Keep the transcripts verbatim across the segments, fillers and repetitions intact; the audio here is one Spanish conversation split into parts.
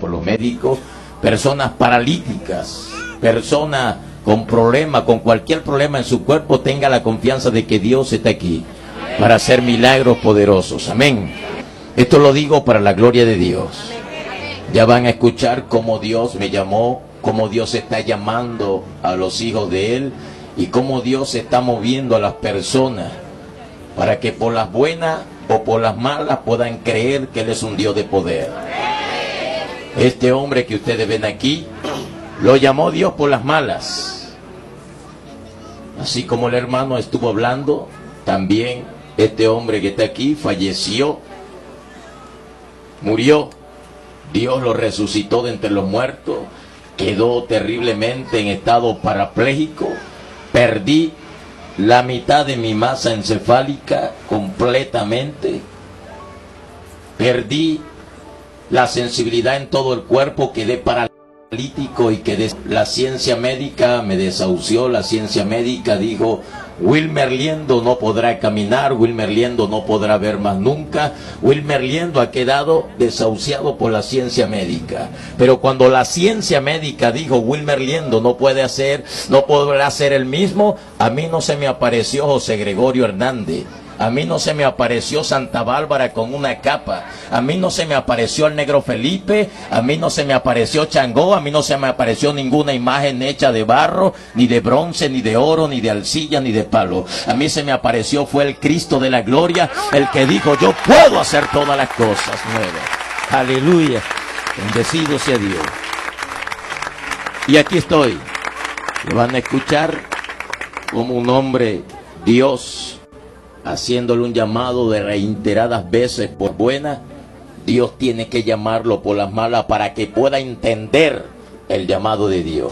por los médicos, personas paralíticas, personas con problemas, con cualquier problema en su cuerpo, tenga la confianza de que Dios está aquí para hacer milagros poderosos. Amén. Esto lo digo para la gloria de Dios. Ya van a escuchar cómo Dios me llamó, cómo Dios está llamando a los hijos de Él y cómo Dios está moviendo a las personas para que por las buenas o por las malas puedan creer que Él es un Dios de poder. Este hombre que ustedes ven aquí, lo llamó Dios por las malas. Así como el hermano estuvo hablando, también este hombre que está aquí falleció, murió. Dios lo resucitó de entre los muertos, quedó terriblemente en estado parapléjico, perdí la mitad de mi masa encefálica completamente, perdí la sensibilidad en todo el cuerpo, quedé paralítico y quedé... La ciencia médica me desahució, la ciencia médica dijo: Wilmer Liendo no podrá caminar, Wilmer Liendo no podrá ver más nunca, Wilmer Liendo ha quedado desahuciado por la ciencia médica. Pero cuando la ciencia médica dijo Wilmer Liendo no puede hacer, no podrá ser el mismo, a mí no se me apareció José Gregorio Hernández. A mí no se me apareció Santa Bárbara con una capa. A mí no se me apareció el Negro Felipe. A mí no se me apareció Changó. A mí no se me apareció ninguna imagen hecha de barro, ni de bronce, ni de oro, ni de arcilla, ni de palo. A mí se me apareció fue el Cristo de la gloria, el que dijo: yo puedo hacer todas las cosas nuevas. Aleluya. Bendecido sea Dios. Y aquí estoy. Le van a escuchar como un hombre, Dios, haciéndole un llamado de reiteradas veces por buena. Dios tiene que llamarlo por las malas para que pueda entender el llamado de Dios.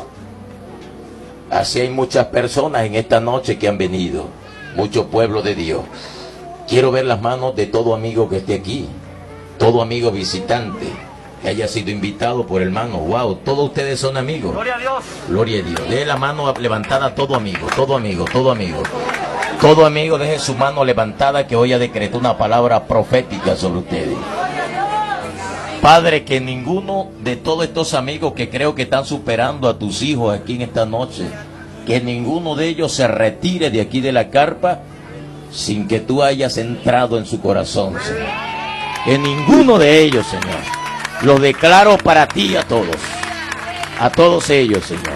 Así hay muchas personas en esta noche que han venido, mucho pueblo de Dios. Quiero ver las manos de todo amigo que esté aquí, todo amigo visitante que haya sido invitado por hermano. Wow, todos ustedes son amigos. Gloria a Dios. Gloria a Dios. Deje la mano levantada a todo amigo, todo amigo, todo amigo. Todo amigo, deje su mano levantada, que hoy ha decretado una palabra profética sobre ustedes. Padre, que ninguno de todos estos amigos que creo que están superando a tus hijos aquí en esta noche, que ninguno de ellos se retire de aquí de la carpa sin que tú hayas entrado en su corazón, Señor. Que ninguno de ellos, Señor. Lo declaro para ti a todos. A todos ellos, Señor.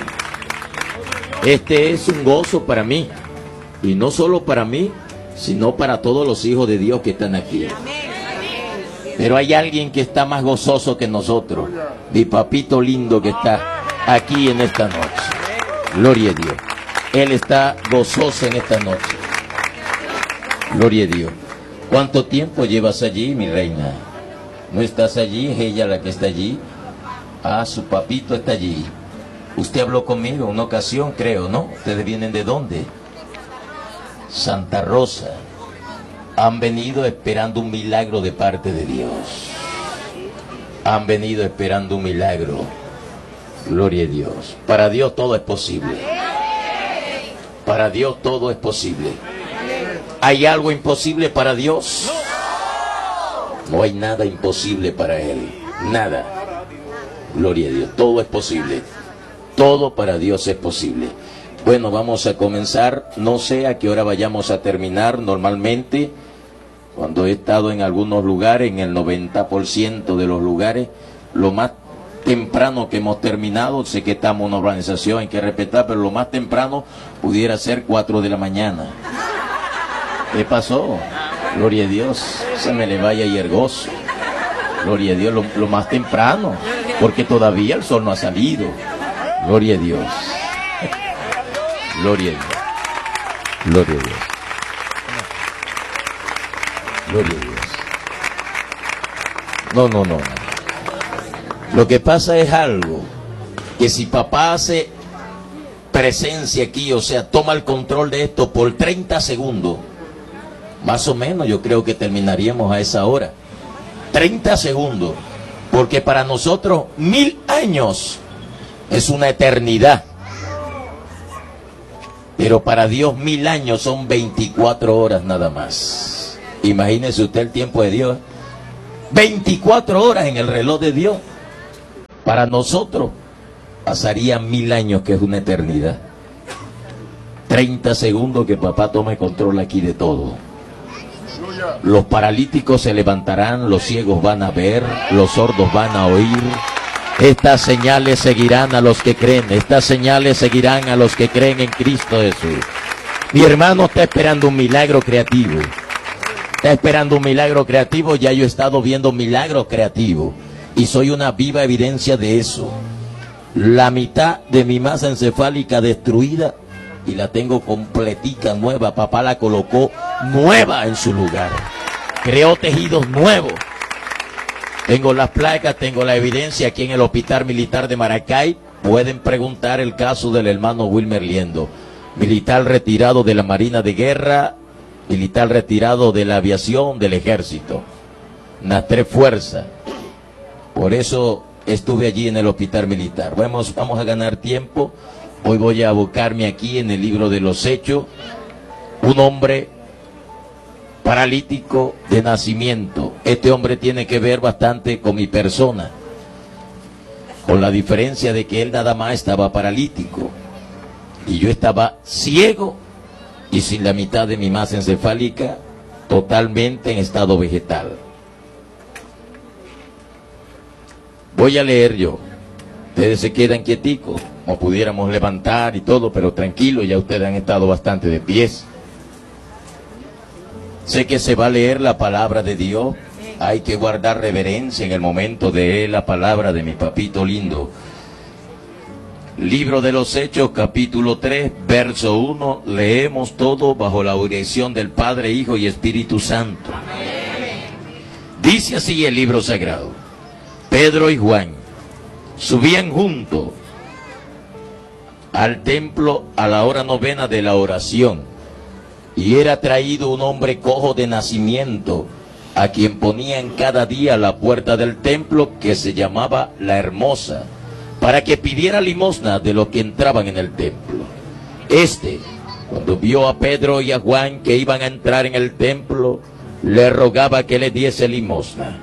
Este es un gozo para mí. Y no solo para mí, sino para todos los hijos de Dios que están aquí. Pero hay alguien que está más gozoso que nosotros. Mi papito lindo que está aquí en esta noche. Gloria a Dios. Él está gozoso en esta noche. Gloria a Dios. ¿Cuánto tiempo llevas allí, mi reina? ¿No estás allí? ¿Es ella la que está allí? Ah, su papito está allí. Usted habló conmigo en una ocasión, creo, ¿no? ¿Ustedes vienen de dónde? Santa Rosa. Han venido esperando un milagro de parte de Dios. Han venido esperando un milagro. Gloria a Dios. Para Dios todo es posible. Para Dios todo es posible. ¿Hay algo imposible para Dios? No hay nada imposible para Él. Nada. Gloria a Dios. Todo es posible. Todo para Dios es posible. Bueno, vamos a comenzar. No sé a qué hora vayamos a terminar. Normalmente, cuando he estado en algunos lugares, en el noventa por ciento de los lugares, lo más temprano que hemos terminado, sé que estamos en una organización, hay que respetar, pero lo más temprano pudiera ser cuatro de la mañana. ¿Qué pasó? Gloria a Dios. Se me le vaya y el gozo. Gloria a Dios, lo, lo más temprano, porque todavía el sol no ha salido. Gloria a Dios. Gloria a Dios. Gloria a Dios. Gloria a Dios. No, no, no. Lo que pasa es algo, que si papá hace presencia aquí, o sea, toma el control de esto por treinta segundos, más o menos yo creo que terminaríamos a esa hora. treinta segundos. Porque para nosotros mil años es una eternidad. Pero para Dios mil años son veinticuatro horas nada más. Imagínese usted el tiempo de Dios. veinticuatro horas en el reloj de Dios. Para nosotros pasaría mil años, que es una eternidad. treinta segundos que papá tome control aquí de todo. Los paralíticos se levantarán, los ciegos van a ver, los sordos van a oír. Estas señales seguirán a los que creen, estas señales seguirán a los que creen en Cristo Jesús. Mi hermano está esperando un milagro creativo. Está esperando un milagro creativo, ya yo he estado viendo milagros creativos. Y soy una viva evidencia de eso. La mitad de mi masa encefálica destruida y la tengo completica, nueva. Papá la colocó nueva en su lugar. Creó tejidos nuevos. Tengo las placas, tengo la evidencia aquí en el Hospital Militar de Maracay. Pueden preguntar el caso del hermano Wilmer Liendo. Militar retirado de la Marina de Guerra, militar retirado de la aviación, del ejército. Las tres fuerzas. Por eso estuve allí en el Hospital Militar. Vamos, vamos a ganar tiempo. Hoy voy a abocarme aquí en el libro de los Hechos. Un hombre paralítico de nacimiento. Este hombre tiene que ver bastante con mi persona, con la diferencia de que él nada más estaba paralítico y yo estaba ciego y sin la mitad de mi masa encefálica, totalmente en estado vegetal. Voy a leer yo. Ustedes se quedan quieticos, o pudiéramos levantar y todo, pero tranquilo, ya ustedes han estado bastante de pies. Sé que se va a leer la palabra de Dios. Hay que guardar reverencia en el momento de la palabra de mi papito lindo. Libro de los Hechos, capítulo tres, verso uno. Leemos todo bajo la dirección del Padre, Hijo y Espíritu Santo. Dice así el libro sagrado. Pedro y Juan subían juntos al templo a la hora novena de la oración. Y era traído un hombre cojo de nacimiento, a quien ponían cada día a la puerta del templo, que se llamaba La Hermosa, para que pidiera limosna de los que entraban en el templo. Este, cuando vio a Pedro y a Juan que iban a entrar en el templo, le rogaba que le diese limosna.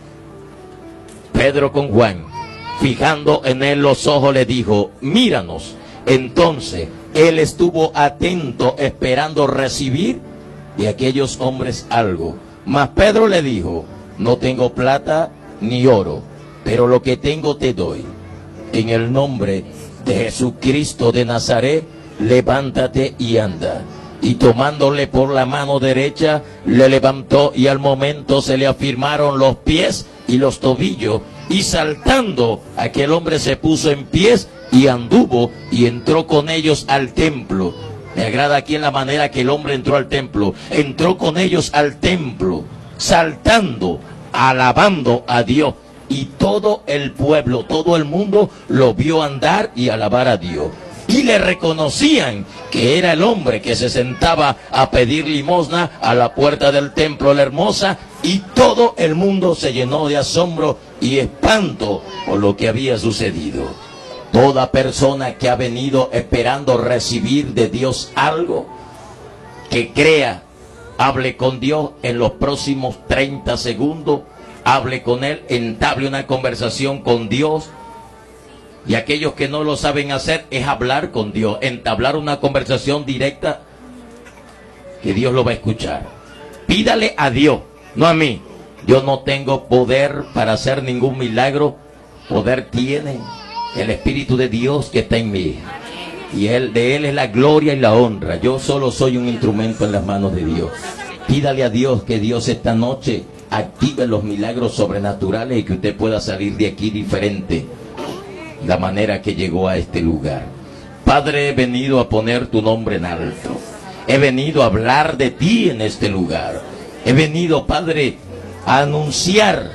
Pedro con Juan, fijando en él los ojos, le dijo: míranos. Entonces él estuvo atento, esperando recibir de aquellos hombres algo. Mas Pedro le dijo: no tengo plata ni oro, pero lo que tengo te doy. En el nombre de Jesucristo de Nazaret, levántate y anda. Y tomándole por la mano derecha, le levantó, y al momento se le afirmaron los pies y los tobillos, y saltando aquel hombre se puso en pies y anduvo y entró con ellos al templo. Me agrada aquí en la manera que el hombre entró al templo. Entró con ellos al templo, saltando, alabando a Dios. Y todo el pueblo, todo el mundo lo vio andar y alabar a Dios. Y le reconocían que era el hombre que se sentaba a pedir limosna a la puerta del templo La Hermosa. Y todo el mundo se llenó de asombro y espanto por lo que había sucedido. Toda persona que ha venido esperando recibir de Dios algo, que crea, hable con Dios en los próximos treinta segundos, hable con Él, entable una conversación con Dios. Y aquellos que no lo saben hacer es hablar con Dios, entablar una conversación directa, que Dios lo va a escuchar. Pídale a Dios, no a mí. Yo no tengo poder para hacer ningún milagro. Poder tiene el Espíritu de Dios que está en mí. Y él, de Él es la gloria y la honra. Yo solo soy un instrumento en las manos de Dios. Pídale a Dios que Dios esta noche active los milagros sobrenaturales y que usted pueda salir de aquí diferente, la manera que llegó a este lugar. Padre, he venido a poner tu nombre en alto. He venido a hablar de ti en este lugar. He venido, Padre, a anunciar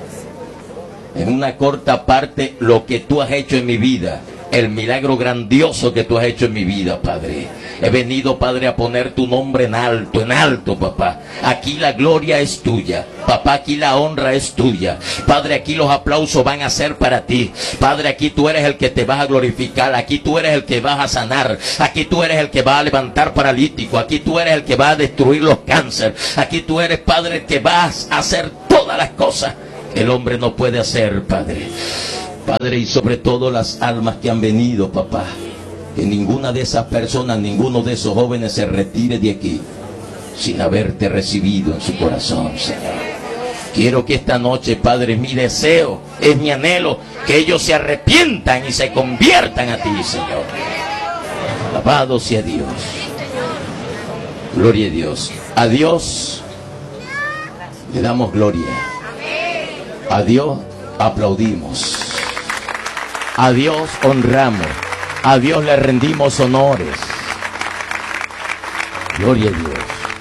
en una corta parte lo que tú has hecho en mi vida, el milagro grandioso que tú has hecho en mi vida, Padre. He venido, Padre, a poner tu nombre en alto, en alto, papá. Aquí la gloria es tuya, papá, aquí la honra es tuya. Padre, aquí los aplausos van a ser para ti. Padre, aquí tú eres el que te vas a glorificar, aquí tú eres el que vas a sanar, aquí tú eres el que va a levantar paralítico, aquí tú eres el que va a destruir los cánceres, aquí tú eres, Padre, el que vas a hacer todas las cosas que el hombre no puede hacer, Padre. Padre, y sobre todo las almas que han venido, papá, que ninguna de esas personas, ninguno de esos jóvenes se retire de aquí sin haberte recibido en su corazón, Señor. Quiero que esta noche, Padre, mi deseo, es mi anhelo, que ellos se arrepientan y se conviertan a ti, Señor. Alabado sea Dios. Gloria a Dios. A Dios le damos gloria. A Dios aplaudimos. A Dios honramos. A Dios le rendimos honores. Gloria a Dios.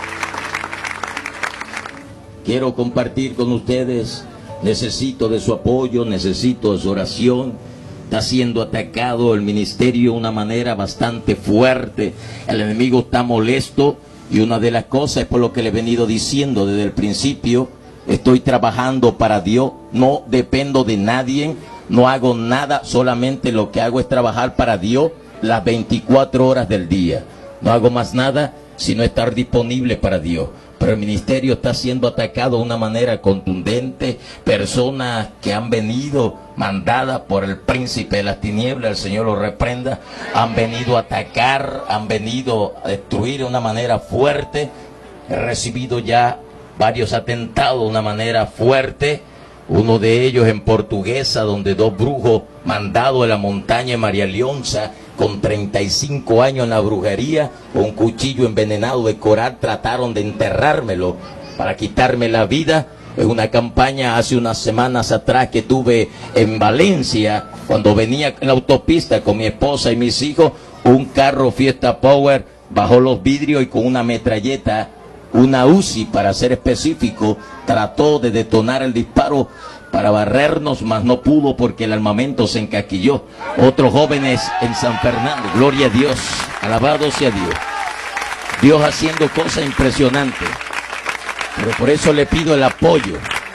Quiero compartir con ustedes, necesito de su apoyo, necesito de su oración. Está siendo atacado el ministerio de una manera bastante fuerte. El enemigo está molesto y una de las cosas es por lo que le he venido diciendo desde el principio. Estoy trabajando para Dios, no dependo de nadie, no hago nada, solamente lo que hago es trabajar para Dios las veinticuatro horas del día. No hago más nada sino estar disponible para Dios. Pero el ministerio está siendo atacado de una manera contundente. Personas que han venido mandadas por el príncipe de las tinieblas, el Señor los reprenda, han venido a atacar, han venido a destruir de una manera fuerte. He recibido ya varios atentados de una manera fuerte. Uno de ellos en Portuguesa, donde dos brujos mandados de la montaña de María Leonza, con treinta y cinco años en la brujería, con un cuchillo envenenado de coral, trataron de enterrármelo para quitarme la vida. En una campaña hace unas semanas atrás que tuve en Valencia, cuando venía en la autopista con mi esposa y mis hijos, un carro Fiesta Power bajó los vidrios y con una metralleta, una Uzi para ser específico, trató de detonar el disparo para barrernos, mas no pudo porque el armamento se encasquilló. Otros jóvenes en San Fernando, gloria a Dios, alabado sea Dios. Dios haciendo cosas impresionantes. Pero por eso le pido el apoyo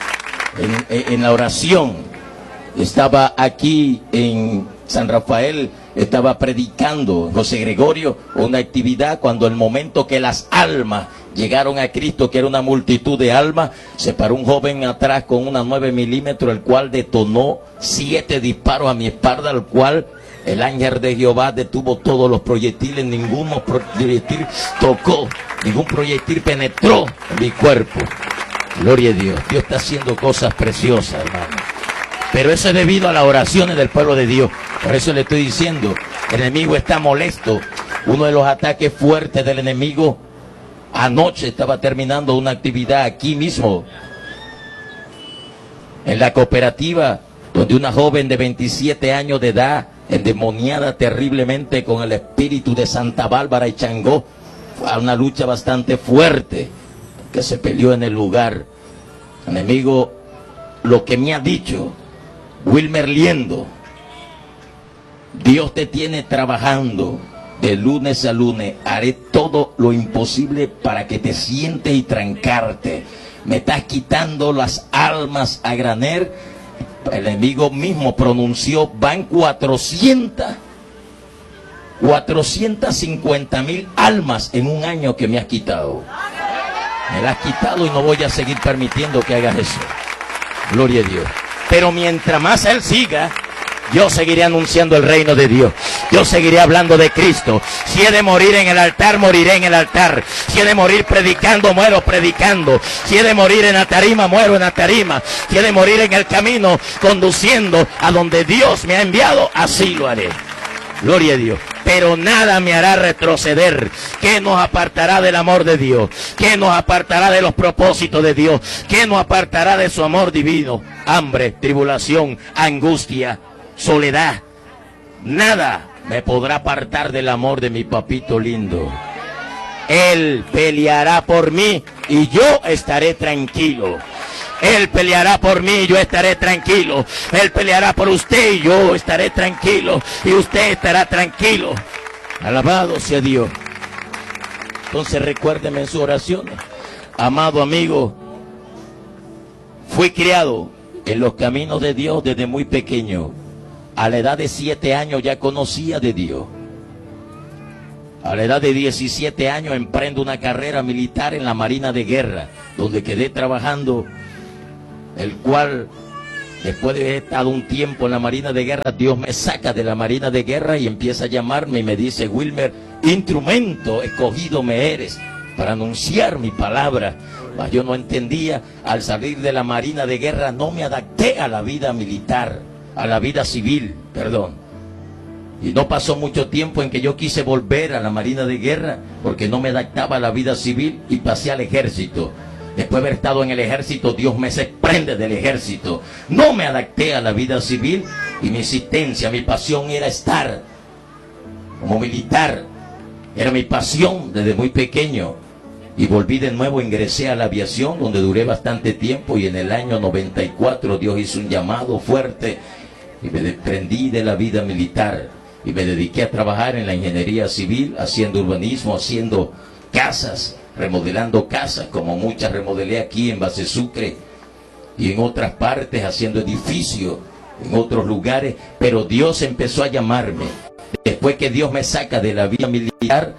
en, en, en la oración. Estaba aquí en San Rafael, estaba predicando José Gregorio, una actividad cuando el momento que las almas llegaron a Cristo, que era una multitud de almas, se paró un joven atrás con una nueve milímetros, el cual detonó siete disparos a mi espalda, al cual el ángel de Jehová detuvo todos los proyectiles, ningún proyectil tocó, ningún proyectil penetró en mi cuerpo. Gloria a Dios. Dios está haciendo cosas preciosas, hermano. Pero eso es debido a las oraciones del pueblo de Dios. Por eso le estoy diciendo, el enemigo está molesto. Uno de los ataques fuertes del enemigo, anoche estaba terminando una actividad aquí mismo, en la cooperativa, donde una joven de veintisiete años de edad, endemoniada terriblemente con el espíritu de Santa Bárbara y Changó, fue a una lucha bastante fuerte, que se peleó en el lugar. El enemigo, lo que me ha dicho Wilmer Liendo, Dios te tiene trabajando de lunes a lunes. Haré todo lo imposible para que te sientes y trancarte. Me estás quitando las almas a granel. El enemigo mismo pronunció, van cuatrocientas, cuatrocientas cincuenta mil almas en un año que me has quitado. Me las has quitado y no voy a seguir permitiendo que hagas eso. Gloria a Dios. Pero mientras más él siga, yo seguiré anunciando el reino de Dios. Yo seguiré hablando de Cristo. Si he de morir en el altar, moriré en el altar. Si he de morir predicando, muero predicando. Si he de morir en la tarima, muero en la tarima. Si he de morir en el camino, conduciendo a donde Dios me ha enviado, así lo haré. Gloria a Dios. Pero nada me hará retroceder. ¿Qué nos apartará del amor de Dios? ¿Qué nos apartará de los propósitos de Dios? ¿Qué nos apartará de su amor divino? Hambre, tribulación, angustia, soledad. Nada me podrá apartar del amor de mi papito lindo. Él peleará por mí y yo estaré tranquilo. Él peleará por mí y yo estaré tranquilo. Él peleará por usted y yo estaré tranquilo. Y usted estará tranquilo. Alabado sea Dios. Entonces recuérdeme en sus oraciones. Amado amigo, fui criado en los caminos de Dios desde muy pequeño. A la edad de siete años ya conocía de Dios. A la edad de diecisiete años emprendo una carrera militar en la Marina de Guerra, donde quedé trabajando, el cual Después de haber estado un tiempo en la Marina de Guerra, Dios me saca de la Marina de Guerra y empieza a llamarme y me dice: Wilmer, instrumento escogido me eres para anunciar mi palabra. Mas yo no entendía. Al salir de la Marina de Guerra no me adapté a la vida militar, a la vida civil, perdón. Y no pasó mucho tiempo en que yo quise volver a la Marina de Guerra porque no me adaptaba a la vida civil y pasé al ejército. Después de haber estado en el ejército, Dios me desprende del ejército. No me adapté a la vida civil y mi existencia, mi pasión era estar como militar. Era mi pasión desde muy pequeño. Y volví de nuevo, ingresé a la aviación, donde duré bastante tiempo, y en el año noventa y cuatro Dios hizo un llamado fuerte y me desprendí de la vida militar y me dediqué a trabajar en la ingeniería civil, haciendo urbanismo, haciendo casas, remodelando casas, como muchas remodelé aquí en Base Sucre y en otras partes, haciendo edificios en otros lugares. Pero Dios empezó a llamarme. Después que Dios me saca de la vida militar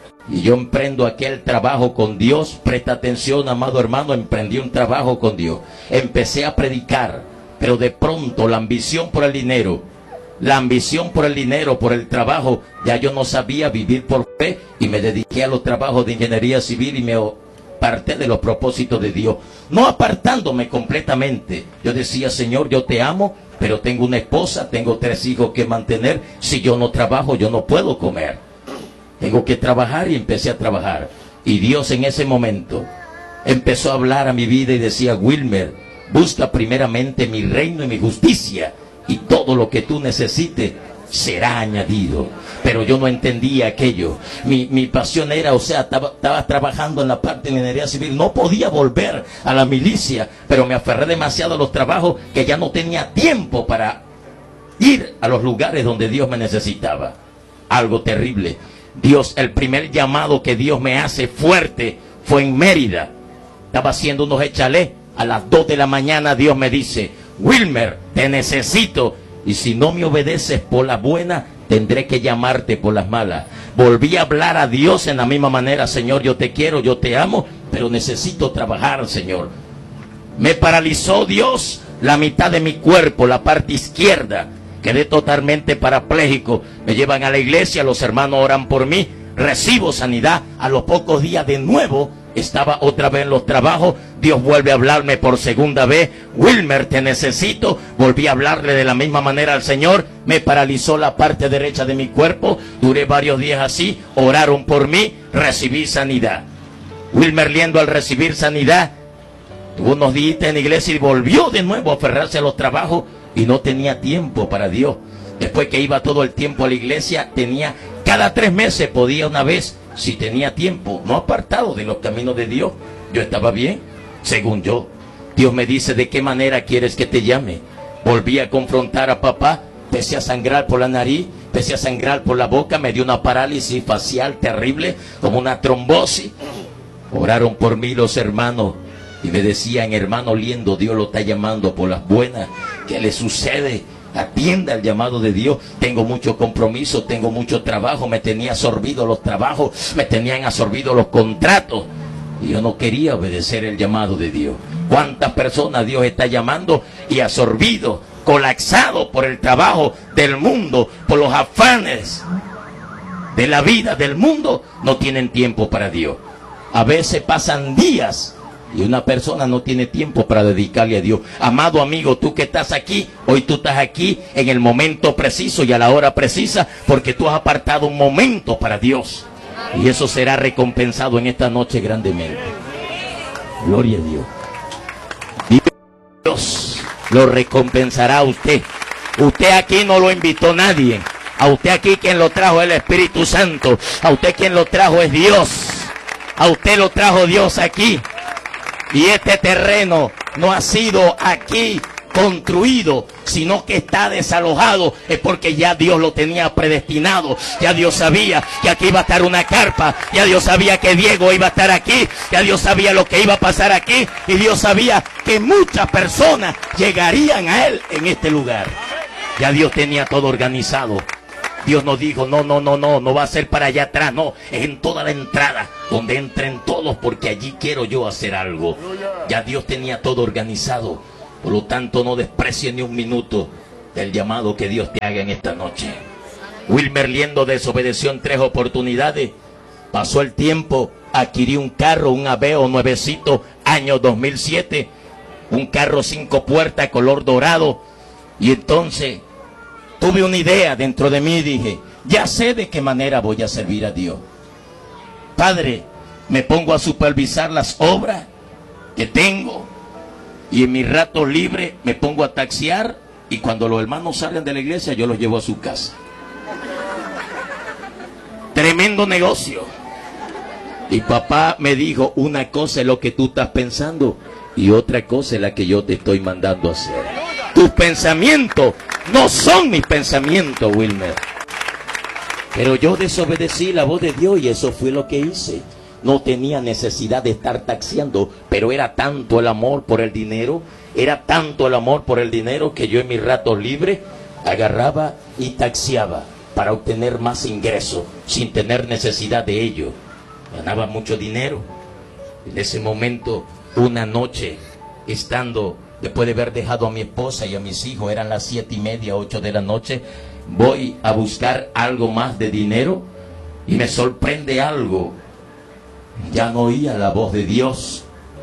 y yo emprendo aquel trabajo con Dios, presta atención, amado hermano, emprendí un trabajo con Dios. Empecé a predicar, pero de pronto la ambición por el dinero, la ambición por el dinero, por el trabajo, ya yo no sabía vivir por fe y me dediqué a los trabajos de ingeniería civil y me aparté de los propósitos de Dios. No apartándome completamente. Yo decía: Señor, yo te amo, pero tengo una esposa, tengo tres hijos que mantener. Si yo no trabajo, yo no puedo comer. Tengo que trabajar, y empecé a trabajar. Y Dios en ese momento empezó a hablar a mi vida y decía: Wilmer, busca primeramente mi reino y mi justicia, y todo lo que tú necesites será añadido. Pero yo no entendía aquello. Mi, mi pasión era, o sea, estaba, estaba trabajando en la parte de ingeniería civil. No podía volver a la milicia, pero me aferré demasiado a los trabajos que ya no tenía tiempo para ir a los lugares donde Dios me necesitaba. Algo terrible. Dios, el primer llamado que Dios me hace fuerte fue en Mérida. Estaba haciendo unos échale. A las dos de la mañana Dios me dice: Wilmer, te necesito, y si no me obedeces por la buena, tendré que llamarte por las malas. Volví a hablar a Dios en la misma manera: Señor, yo te quiero, yo te amo, pero necesito trabajar, Señor. Me paralizó Dios la mitad de mi cuerpo, la parte izquierda. Quedé totalmente parapléjico. Me llevan a la iglesia, los hermanos oran por mí, recibo sanidad. A los pocos días de nuevo estaba otra vez en los trabajos. Dios vuelve a hablarme por segunda vez: Wilmer, te necesito. Volví a hablarle de la misma manera al Señor. Me paralizó la parte derecha de mi cuerpo. Duré varios días así. Oraron por mí, recibí sanidad. Wilmer, liendo al recibir sanidad, tuvo unos días en la iglesia y volvió de nuevo a aferrarse a los trabajos y no tenía tiempo para Dios. Después que iba todo el tiempo a la iglesia, tenía cada tres meses, podía una vez, si tenía tiempo, no apartado de los caminos de Dios. Yo estaba bien, según yo. Dios me dice: ¿de qué manera quieres que te llame? Volví a confrontar a papá. Empecé a sangrar por la nariz, empecé a sangrar por la boca, me dio una parálisis facial terrible, como una trombosis. Oraron por mí los hermanos y me decían: hermano Liendo, Dios lo está llamando por las buenas. ¿Qué le sucede? Atienda el llamado de Dios. Tengo mucho compromiso, tengo mucho trabajo. Me tenía absorbido los trabajos, me tenían absorbido los contratos, y yo no quería obedecer el llamado de Dios. ¿Cuántas personas Dios está llamando y absorbido, colapsado por el trabajo del mundo, por los afanes de la vida del mundo? No tienen tiempo para Dios. A veces pasan días y una persona no tiene tiempo para dedicarle a Dios. Amado amigo, tú que estás aquí, hoy tú estás aquí en el momento preciso y a la hora precisa, porque tú has apartado un momento para Dios. Y eso será recompensado en esta noche grandemente. Gloria a Dios. Dios lo recompensará a usted. Usted aquí no lo invitó nadie. A usted aquí quien lo trajo es el Espíritu Santo. A usted quien lo trajo es Dios. A usted lo trajo Dios aquí. Y este terreno no ha sido aquí construido, sino que está desalojado. Es porque ya Dios lo tenía predestinado. Ya Dios sabía que aquí iba a estar una carpa. Ya Dios sabía que Diego iba a estar aquí. Ya Dios sabía lo que iba a pasar aquí. Y Dios sabía que muchas personas llegarían a Él en este lugar. Ya Dios tenía todo organizado. Dios nos dijo: no, no, no, no, no va a ser para allá atrás, no, es en toda la entrada, donde entren todos, porque allí quiero yo hacer algo. Ya Dios tenía todo organizado. Por lo tanto, no desprecies ni un minuto del llamado que Dios te haga en esta noche. Wilmer Liendo desobedeció en tres oportunidades. Pasó el tiempo, adquirió un carro, un Aveo nuevecito, año dos mil siete. Un carro cinco puertas, color dorado. Y entonces tuve una idea dentro de mí y dije, ya sé de qué manera voy a servir a Dios. Padre, me pongo a supervisar las obras que tengo. Y en mi rato libre me pongo a taxiar. Y cuando los hermanos salen de la iglesia, yo los llevo a su casa. Tremendo negocio. Y papá me dijo, una cosa es lo que tú estás pensando y otra cosa es la que yo te estoy mandando a hacer. Tus pensamientos no son mis pensamientos, Wilmer. Pero yo desobedecí la voz de Dios y eso fue lo que hice. No tenía necesidad de estar taxiando, pero era tanto el amor por el dinero, era tanto el amor por el dinero que yo en mis ratos libres agarraba y taxiaba para obtener más ingresos sin tener necesidad de ello. Ganaba mucho dinero. En ese momento, una noche, estando, después de haber dejado a mi esposa y a mis hijos, eran las siete y media, ocho de la noche, voy a buscar algo más de dinero y me sorprende algo. Ya no oía la voz de Dios.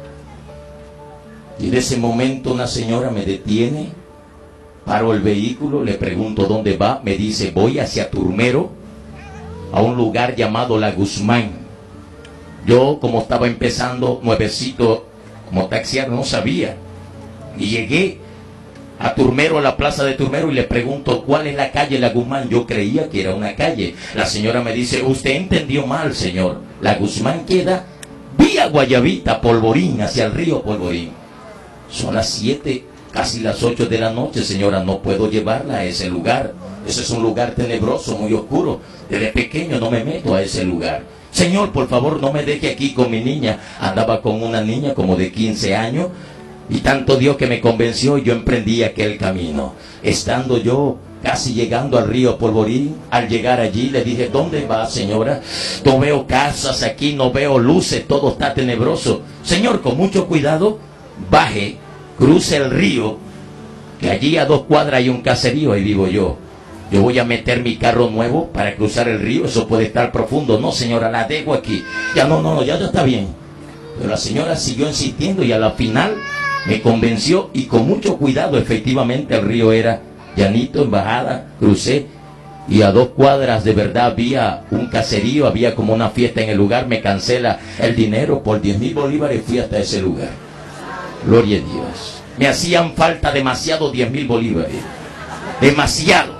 Y en ese momento una señora me detiene, paro el vehículo, le pregunto dónde va, me dice, voy hacia Turmero, a un lugar llamado La Guzmán. Yo, como estaba empezando nuevecito como taxiar, no sabía. Y llegué a Turmero, a la plaza de Turmero, y le pregunto, ¿cuál es la calle La Guzmán? Yo creía que era una calle. La señora me dice, usted entendió mal, señor. La Guzmán queda vía Guayabita, Polvorín, hacia el río Polvorín. Son las siete, casi las ocho de la noche, señora, no puedo llevarla a ese lugar. Ese es un lugar tenebroso, muy oscuro. Desde pequeño no me meto a ese lugar. Señor, por favor, no me deje aquí con mi niña. Andaba con una niña como de quince años. Y tanto Dios que me convenció y yo emprendí aquel camino. Estando yo casi llegando al río Polvorín, al llegar allí le dije, ¿dónde va, señora? No veo casas aquí, no veo luces, todo está tenebroso. Señor, con mucho cuidado, baje, cruce el río, que allí a dos cuadras hay un caserío, ahí vivo yo. Yo voy a meter mi carro nuevo para cruzar el río, eso puede estar profundo. No, señora, la dejo aquí. Ya no, no, no, ya, ya está bien. Pero la señora siguió insistiendo y a la final me convenció y con mucho cuidado, efectivamente el río era llanito, en bajada, crucé y a dos cuadras de verdad había un caserío, había como una fiesta en el lugar, me cancela el dinero por diez mil bolívares, fui hasta ese lugar. Gloria a Dios. Me hacían falta demasiado diez mil bolívares, demasiado.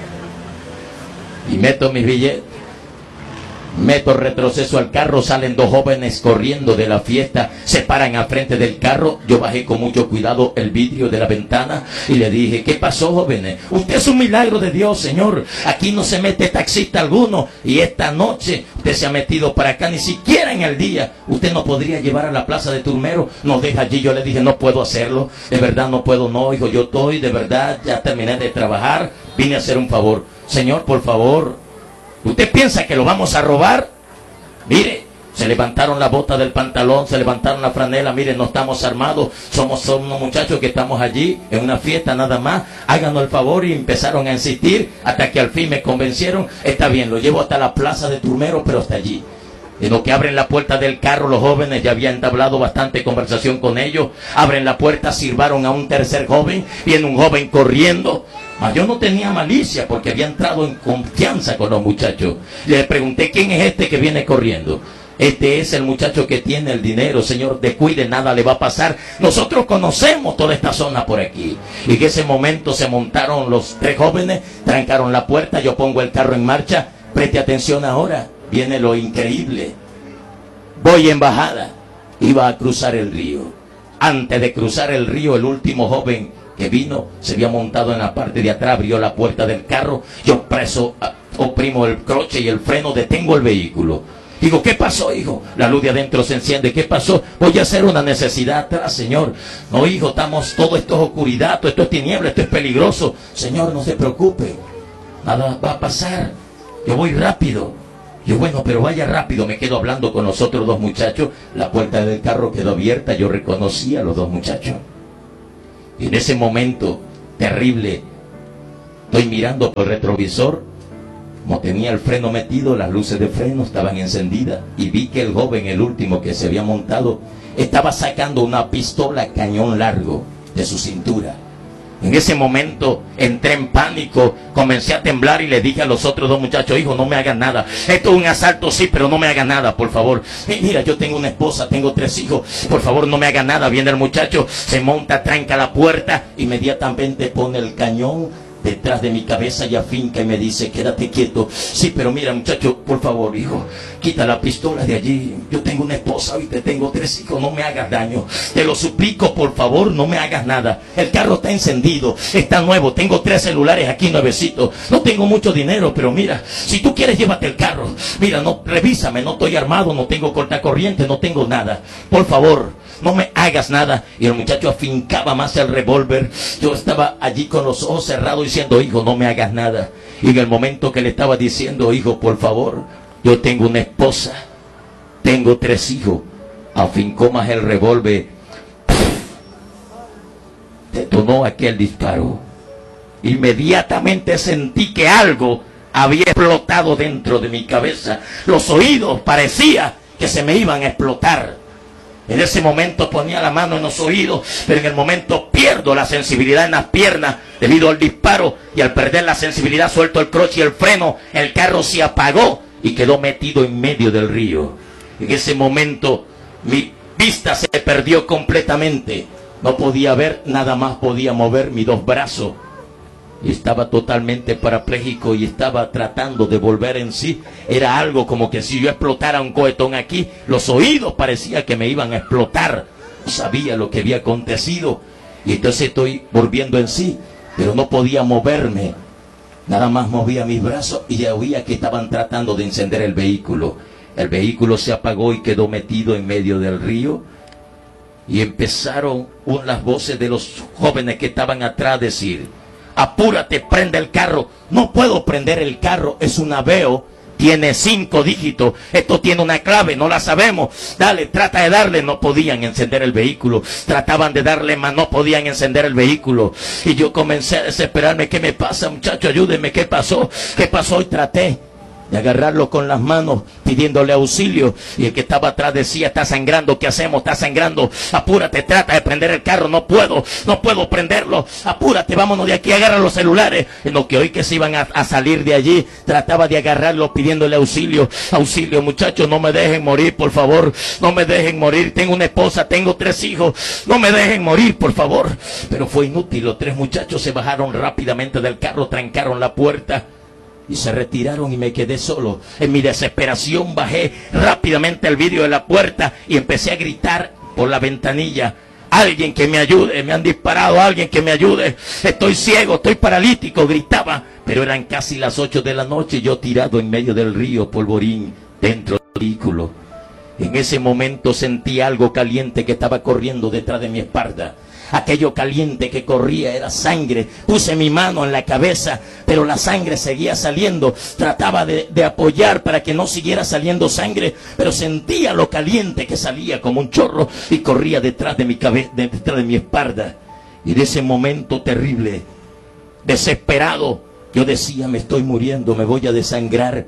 Y meto mis billetes, meto retroceso al carro, salen dos jóvenes corriendo de la fiesta, se paran al frente del carro. Yo bajé con mucho cuidado el vidrio de la ventana y le dije, ¿qué pasó, jóvenes? Usted es un milagro de Dios, señor. Aquí no se mete taxista alguno y esta noche usted se ha metido para acá, ni siquiera en el día. Usted no podría llevar a la plaza de Turmero, nos deja allí. Yo le dije, no puedo hacerlo, de verdad no puedo, no, hijo, yo estoy, de verdad, ya terminé de trabajar, vine a hacer un favor. Señor, por favor, ¿usted piensa que lo vamos a robar? Mire, se levantaron la bota del pantalón, se levantaron la franela. Mire, no estamos armados, somos, somos unos muchachos que estamos allí en una fiesta nada más. Háganos el favor. Y empezaron a insistir hasta que al fin me convencieron. Está bien, lo llevo hasta la plaza de Turmero, pero hasta allí. En lo que abren la puerta del carro, los jóvenes, ya había entablado bastante conversación con ellos. Abren la puerta, sirvaron a un tercer joven. Viene un joven corriendo. Mas yo no tenía malicia porque había entrado en confianza con los muchachos. Le pregunté, ¿quién es este que viene corriendo? Este es el muchacho que tiene el dinero, señor, descuide, nada le va a pasar. Nosotros conocemos toda esta zona por aquí. Y en ese momento se montaron los tres jóvenes, trancaron la puerta, yo pongo el carro en marcha. Preste atención ahora, viene lo increíble. Voy en bajada, iba a cruzar el río. Antes de cruzar el río, el último joven que vino, se había montado en la parte de atrás, abrió la puerta del carro. Yo preso, oprimo el croche y el freno, detengo el vehículo. Digo, ¿qué pasó, hijo? La luz de adentro se enciende. ¿Qué pasó? Voy a hacer una necesidad atrás, señor. No, hijo, estamos, todo esto es oscuridad, todo esto es tiniebla, esto es peligroso. Señor, no se preocupe, nada va a pasar. Yo voy rápido. Yo, bueno, pero vaya rápido. Me quedo hablando con los otros dos muchachos. La puerta del carro quedó abierta. Yo reconocí a los dos muchachos. Y en ese momento terrible, estoy mirando por el retrovisor, como tenía el freno metido, las luces de freno estaban encendidas, y vi que el joven, el último que se había montado, estaba sacando una pistola cañón largo de su cintura. En ese momento entré en pánico, comencé a temblar y le dije a los otros dos muchachos: hijo, no me hagan nada. Esto es un asalto, sí, pero no me hagan nada, por favor. Y mira, yo tengo una esposa, tengo tres hijos, por favor no me hagan nada. Viene el muchacho, se monta, tranca la puerta, inmediatamente pone el cañón detrás de mi cabeza y afinca y me dice: quédate quieto. Sí, pero mira, muchacho, por favor, hijo, quita la pistola de allí. Yo tengo una esposa y te tengo tres hijos, no me hagas daño. Te lo suplico, por favor, no me hagas nada. El carro está encendido, está nuevo, tengo tres celulares aquí nuevecitos. No tengo mucho dinero, pero mira, si tú quieres, llévate el carro. Mira, no, revísame, no estoy armado, no tengo cortacorriente, no tengo nada. Por favor, no me hagas nada. Y el muchacho afincaba más el revólver. Yo estaba allí con los ojos cerrados diciendo: hijo, no me hagas nada. Y en el momento que le estaba diciendo: hijo, por favor, yo tengo una esposa, tengo tres hijos, afincó más el revólver. Detonó aquel disparo. Inmediatamente sentí que algo había explotado dentro de mi cabeza. Los oídos parecía que se me iban a explotar. En ese momento ponía la mano en los oídos, pero en el momento pierdo la sensibilidad en las piernas debido al disparo, y al perder la sensibilidad suelto el clutch y el freno. El carro se apagó y quedó metido en medio del río. En ese momento mi vista se perdió completamente. No podía ver, nada más podía mover mis dos brazos. Y estaba totalmente parapléjico y estaba tratando de volver en sí. Era algo como que si yo explotara un cohetón aquí, los oídos parecía que me iban a explotar. No sabía lo que había acontecido. Y entonces estoy volviendo en sí, pero no podía moverme. Nada más movía mis brazos y ya oía que estaban tratando de encender el vehículo. El vehículo se apagó y quedó metido en medio del río. Y empezaron las voces de los jóvenes que estaban atrás a decir: apúrate, prende el carro. No puedo prender el carro, es un Aveo, tiene cinco dígitos, esto tiene una clave, no la sabemos. Dale, trata de darle. No podían encender el vehículo. Trataban de darle, mas no podían encender el vehículo. Y yo comencé a desesperarme. ¿Qué me pasa, muchacho? Ayúdeme, ¿qué pasó? ¿Qué pasó? Y traté de agarrarlo con las manos, pidiéndole auxilio. Y el que estaba atrás decía: está sangrando, ¿qué hacemos? Está sangrando, apúrate, trata de prender el carro. No puedo, no puedo prenderlo, apúrate, vámonos de aquí, agarra los celulares. En lo que oí que se iban a, a salir de allí, trataba de agarrarlo pidiéndole auxilio. Auxilio, muchachos, no me dejen morir, por favor, no me dejen morir. Tengo una esposa, tengo tres hijos, no me dejen morir, por favor. Pero fue inútil. Los tres muchachos se bajaron rápidamente del carro, trancaron la puerta y se retiraron, y me quedé solo. En mi desesperación bajé rápidamente el vidrio de la puerta y empecé a gritar por la ventanilla: alguien que me ayude, me han disparado, alguien que me ayude, estoy ciego, estoy paralítico, gritaba. Pero eran casi las ocho de la noche, yo tirado en medio del río, polvorín, dentro del vehículo. En ese momento sentí algo caliente que estaba corriendo detrás de mi espalda. Aquello caliente que corría era sangre. Puse mi mano en la cabeza, pero la sangre seguía saliendo. Trataba de, de apoyar para que no siguiera saliendo sangre, pero sentía lo caliente que salía como un chorro y corría detrás de mi cabeza, detrás de mi espalda. Y de ese momento terrible, desesperado, yo decía: me estoy muriendo, me voy a desangrar.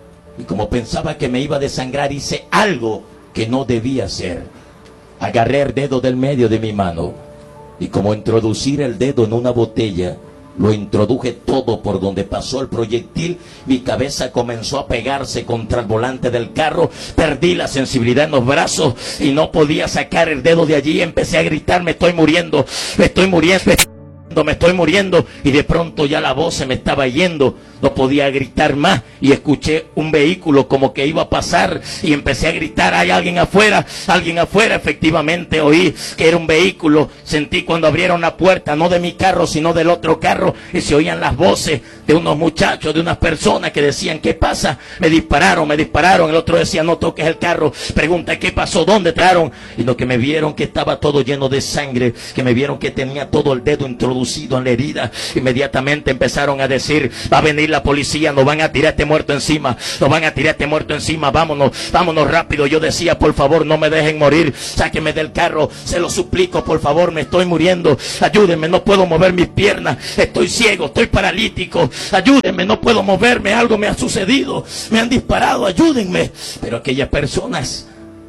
Y como pensaba que me iba a desangrar, hice algo que no debía hacer. Agarré el dedo del medio de mi mano, y como introducir el dedo en una botella, lo introduje todo por donde pasó el proyectil. Mi cabeza comenzó a pegarse contra el volante del carro. Perdí la sensibilidad en los brazos y no podía sacar el dedo de allí. Empecé a gritar: me estoy muriendo, me estoy muriendo, me estoy muriendo, me estoy muriendo. Y de pronto ya la voz se me estaba yendo. No podía gritar más y escuché un vehículo como que iba a pasar y empecé a gritar: hay alguien afuera, alguien afuera. Efectivamente oí que era un vehículo. Sentí cuando abrieron la puerta, no de mi carro sino del otro carro, y se oían las voces de unos muchachos, de unas personas que decían: ¿qué pasa? Me dispararon, me dispararon. El otro decía: no toques el carro. Pregunta: ¿qué pasó? ¿Dónde entraron? Y lo que me vieron que estaba todo lleno de sangre, que me vieron que tenía todo el dedo introducido introducido en la herida. Inmediatamente empezaron a decir: va a venir la policía, nos van a tirar este muerto encima, nos van a tirar este muerto encima, vámonos, vámonos rápido. Yo decía: por favor, no me dejen morir, sáquenme del carro, se lo suplico, por favor, me estoy muriendo, ayúdenme, no puedo mover mis piernas, estoy ciego, estoy paralítico, ayúdenme, no puedo moverme, algo me ha sucedido, me han disparado, ayúdenme. Pero aquellas personas,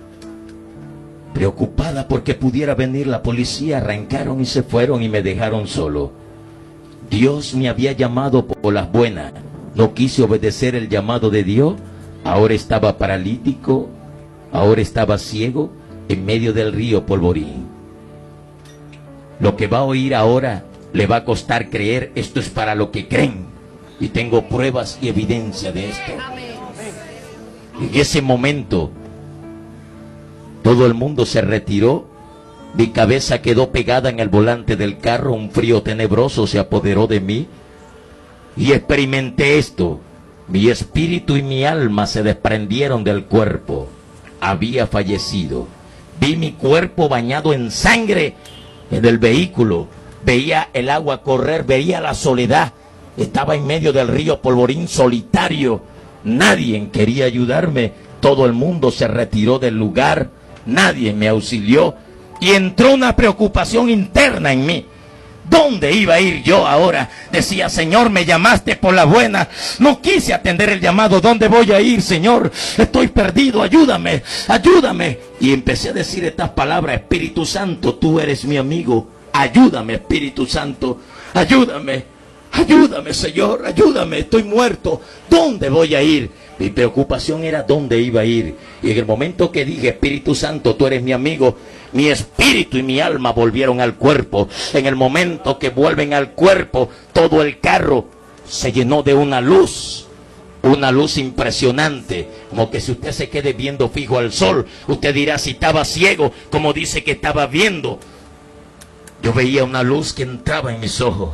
preocupadas porque pudiera venir la policía, arrancaron y se fueron y me dejaron solo. Dios me había llamado por las buenas, no quise obedecer el llamado de Dios. Ahora estaba paralítico, ahora estaba ciego en medio del río Polvorín. Lo que va a oír ahora le va a costar creer. Esto es para lo que creen, y tengo pruebas y evidencia de esto. En ese momento todo el mundo se retiró, mi cabeza quedó pegada en el volante del carro, un frío tenebroso se apoderó de mí y experimenté esto. Mi espíritu y mi alma se desprendieron del cuerpo, había fallecido. Vi mi cuerpo bañado en sangre en el vehículo, veía el agua correr, veía la soledad. Estaba en medio del río Polvorín solitario, nadie quería ayudarme, todo el mundo se retiró del lugar, nadie me auxilió, y entró una preocupación interna en mí. ¿Dónde iba a ir yo ahora? Decía: Señor, me llamaste por la buena, no quise atender el llamado. ¿Dónde voy a ir, Señor? Estoy perdido, ayúdame, ayúdame. Y empecé a decir estas palabras: Espíritu Santo, tú eres mi amigo, ayúdame, Espíritu Santo, ayúdame, ayúdame, Señor, ayúdame, estoy muerto, ¿dónde voy a ir? Mi preocupación era dónde iba a ir. Y en el momento que dije: Espíritu Santo, tú eres mi amigo, mi espíritu y mi alma volvieron al cuerpo. En el momento que vuelven al cuerpo, todo el carro se llenó de una luz. Una luz impresionante, como que si usted se quede viendo fijo al sol, usted dirá: si estaba ciego, como dice que estaba viendo. Yo veía una luz que entraba en mis ojos.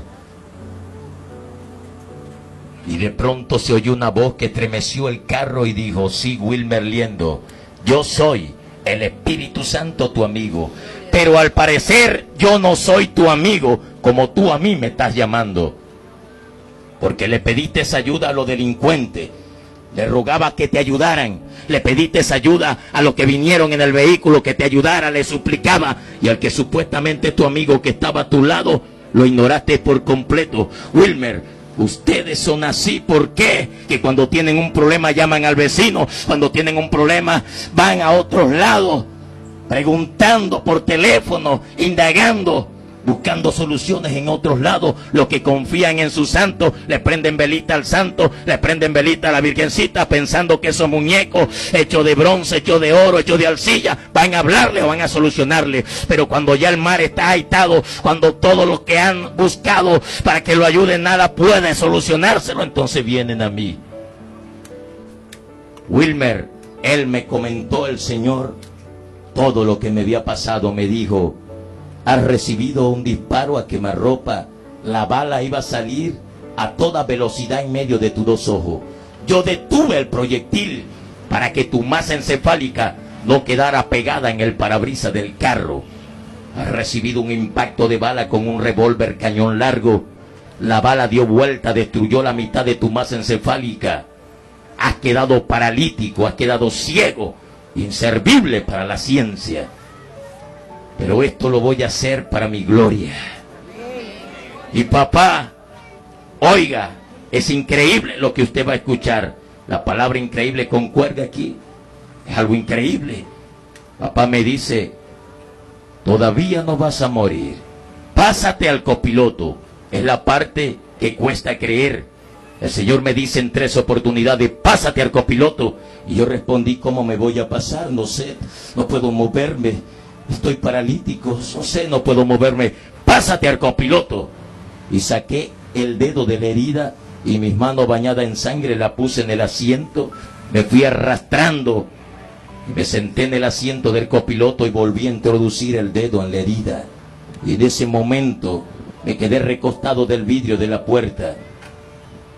Y de pronto se oyó una voz que estremeció el carro y dijo: sí, Wilmer Liendo, yo soy el Espíritu Santo, tu amigo. Pero al parecer yo no soy tu amigo como tú a mí me estás llamando. Porque le pediste ayuda a los delincuentes, le rogaba que te ayudaran, le pediste ayuda a los que vinieron en el vehículo, que te ayudara, le suplicaba. Y al que supuestamente tu amigo que estaba a tu lado, lo ignoraste por completo. Wilmer, ustedes son así. ¿Por qué? Que cuando tienen un problema llaman al vecino, cuando tienen un problema van a otros lados, preguntando por teléfono, indagando, buscando soluciones en otros lados. Los que confían en su santo, le prenden velita al santo, le prenden velita a la virgencita, pensando que esos muñecos hechos de bronce, hechos de oro, hechos de arcilla, van a hablarle o van a solucionarle. Pero cuando ya el mar está agitado, cuando todos los que han buscado para que lo ayuden nada puede solucionárselo, entonces vienen a mí. Wilmer, él me comentó, el Señor, todo lo que me había pasado. Me dijo: has recibido un disparo a quemarropa, la bala iba a salir a toda velocidad en medio de tus dos ojos. Yo detuve el proyectil para que tu masa encefálica no quedara pegada en el parabrisas del carro. Has recibido un impacto de bala con un revólver cañón largo, la bala dio vuelta, destruyó la mitad de tu masa encefálica. Has quedado paralítico, has quedado ciego, inservible para la ciencia. Pero esto lo voy a hacer para mi gloria. Y papá, oiga, es increíble lo que usted va a escuchar. La palabra increíble concuerda aquí. Es algo increíble. Papá me dice: todavía no vas a morir. Pásate al copiloto. Es la parte que cuesta creer. El Señor me dice en tres oportunidades: pásate al copiloto. Y yo respondí: ¿cómo me voy a pasar? No sé, no puedo moverme. Estoy paralítico, no sé, no puedo moverme. Pásate al copiloto. Y saqué el dedo de la herida y mis manos bañadas en sangre la puse en el asiento. Me fui arrastrando y me senté en el asiento del copiloto y volví a introducir el dedo en la herida. Y en ese momento me quedé recostado del vidrio de la puerta.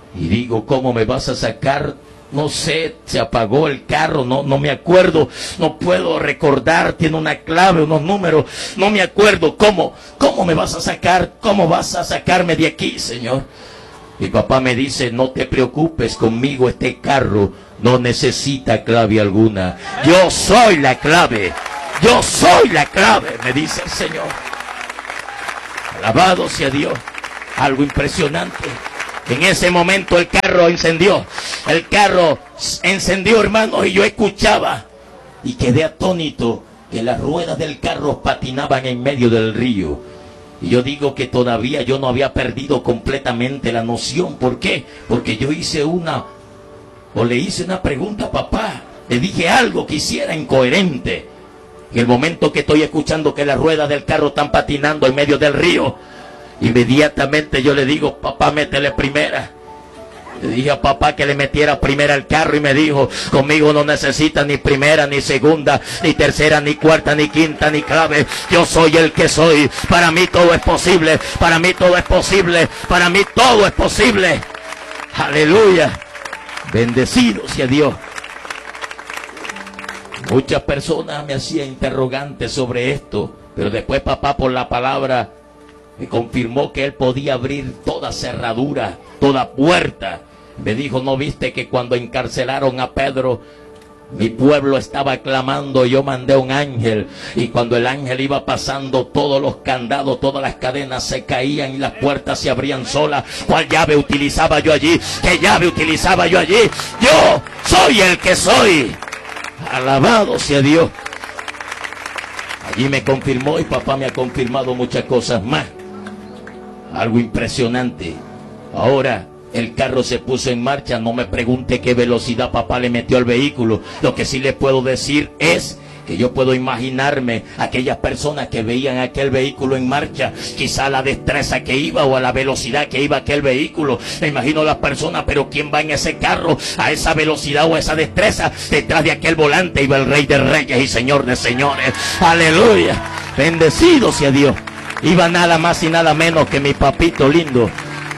Y digo, ¿cómo me vas a sacar? No sé, se apagó el carro, no, no me acuerdo, no puedo recordar, tiene una clave, unos números, no me acuerdo. ¿Cómo? ¿Cómo me vas a sacar? ¿Cómo vas a sacarme de aquí, Señor? Mi papá me dice, no te preocupes conmigo, este carro no necesita clave alguna. Yo soy la clave, yo soy la clave, me dice el Señor. Alabado sea Dios, algo impresionante. En ese momento el carro encendió, el carro encendió, hermano, y yo escuchaba y quedé atónito que las ruedas del carro patinaban en medio del río. Y yo digo que todavía yo no había perdido completamente la noción. ¿Por qué? Porque yo hice una, o le hice una pregunta a papá, le dije algo que hiciera incoherente. En el momento que estoy escuchando que las ruedas del carro están patinando en medio del río, inmediatamente yo le digo, papá, métele primera. Le dije a papá que le metiera primera al carro y me dijo, conmigo no necesita ni primera, ni segunda, ni tercera, ni cuarta, ni quinta, ni clave. Yo soy el que soy. Para mí todo es posible. Para mí todo es posible. Para mí todo es posible. Aleluya. Bendecido sea Dios. Muchas personas me hacían interrogantes sobre esto, pero después papá, por la palabra, me confirmó que él podía abrir toda cerradura, toda puerta. Me dijo, ¿no viste que cuando encarcelaron a Pedro, mi pueblo estaba clamando? Yo mandé un ángel, y cuando el ángel iba pasando, todos los candados, todas las cadenas se caían y las puertas se abrían solas. ¿Cuál llave utilizaba yo allí? ¿Qué llave utilizaba yo allí? Yo soy el que soy. Alabado sea Dios. Allí me confirmó, y papá me ha confirmado muchas cosas más. Algo impresionante. Ahora el carro se puso en marcha. No me pregunte qué velocidad papá le metió al vehículo. Lo que sí le puedo decir es que yo puedo imaginarme aquellas personas que veían aquel vehículo en marcha, quizá a la destreza que iba o a la velocidad que iba aquel vehículo. Me imagino las personas, pero ¿quién va en ese carro a esa velocidad o a esa destreza? Detrás de aquel volante iba el Rey de Reyes y Señor de Señores. Aleluya. Bendecido sea Dios. Iba nada más y nada menos que mi papito lindo.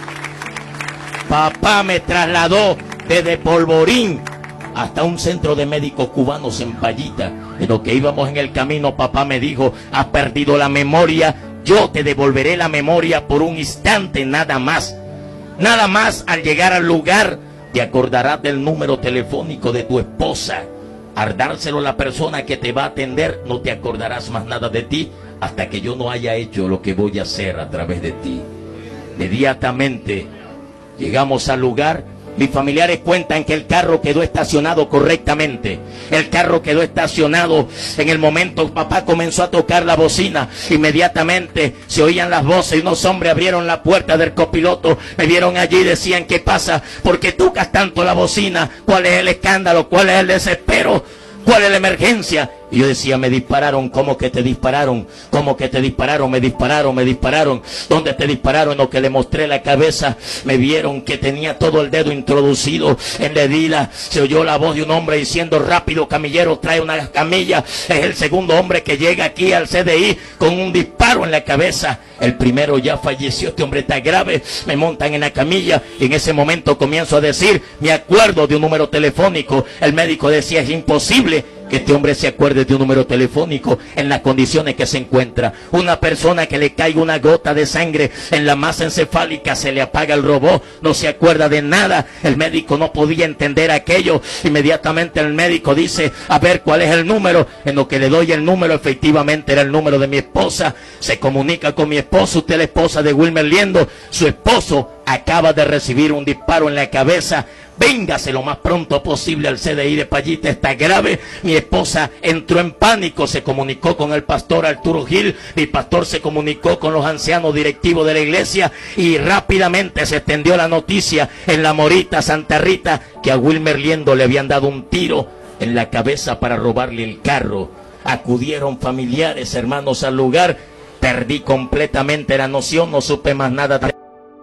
Papá me trasladó desde Polvorín hasta un centro de médicos cubanos en Payita. En lo que íbamos en el camino, papá me dijo, has perdido la memoria, yo te devolveré la memoria por un instante nada más. Nada más, al llegar al lugar, te acordarás del número telefónico de tu esposa. Al dárselo a la persona que te va a atender, no te acordarás más nada de ti hasta que yo no haya hecho lo que voy a hacer a través de ti. Inmediatamente llegamos al lugar. Mis familiares cuentan que el carro quedó estacionado correctamente. El carro quedó estacionado. En el momento papá comenzó a tocar la bocina. Inmediatamente se oían las voces y unos hombres abrieron la puerta del copiloto. Me vieron allí y decían, ¿qué pasa? ¿Por qué tocas tanto la bocina? ¿Cuál es el escándalo? ¿Cuál es el desespero? ¿Cuál es la emergencia? Y yo decía, me dispararon. ¿Cómo que te dispararon? ¿Cómo que te dispararon? Me dispararon, me dispararon. ¿Dónde te dispararon? En lo que le mostré la cabeza, me vieron que tenía todo el dedo introducido en la herida. Se oyó la voz de un hombre diciendo, rápido camillero, trae una camilla. Es el segundo hombre que llega aquí al C D I con un disparo en la cabeza. El primero ya falleció, este hombre está grave. Me montan en la camilla y en ese momento comienzo a decir, me acuerdo de un número telefónico. El médico decía, es imposible que este hombre se acuerde de un número telefónico en las condiciones que se encuentra. Una persona que le caiga una gota de sangre en la masa encefálica, se le apaga el robot, no se acuerda de nada. El médico no podía entender aquello. Inmediatamente el médico dice, a ver cuál es el número. En lo que le doy el número, efectivamente era el número de mi esposa. Se comunica con mi esposo, usted es la esposa de Wilmer Liendo. Su esposo acaba de recibir un disparo en la cabeza. Véngase lo más pronto posible al C D I de Payita, está grave. Mi esposa entró en pánico, se comunicó con el pastor Arturo Gil, mi pastor se comunicó con los ancianos directivos de la iglesia y rápidamente se extendió la noticia en La Morita, Santa Rita, que a Wilmer Liendo le habían dado un tiro en la cabeza para robarle el carro. Acudieron familiares, hermanos al lugar, perdí completamente la noción, no supe más nada.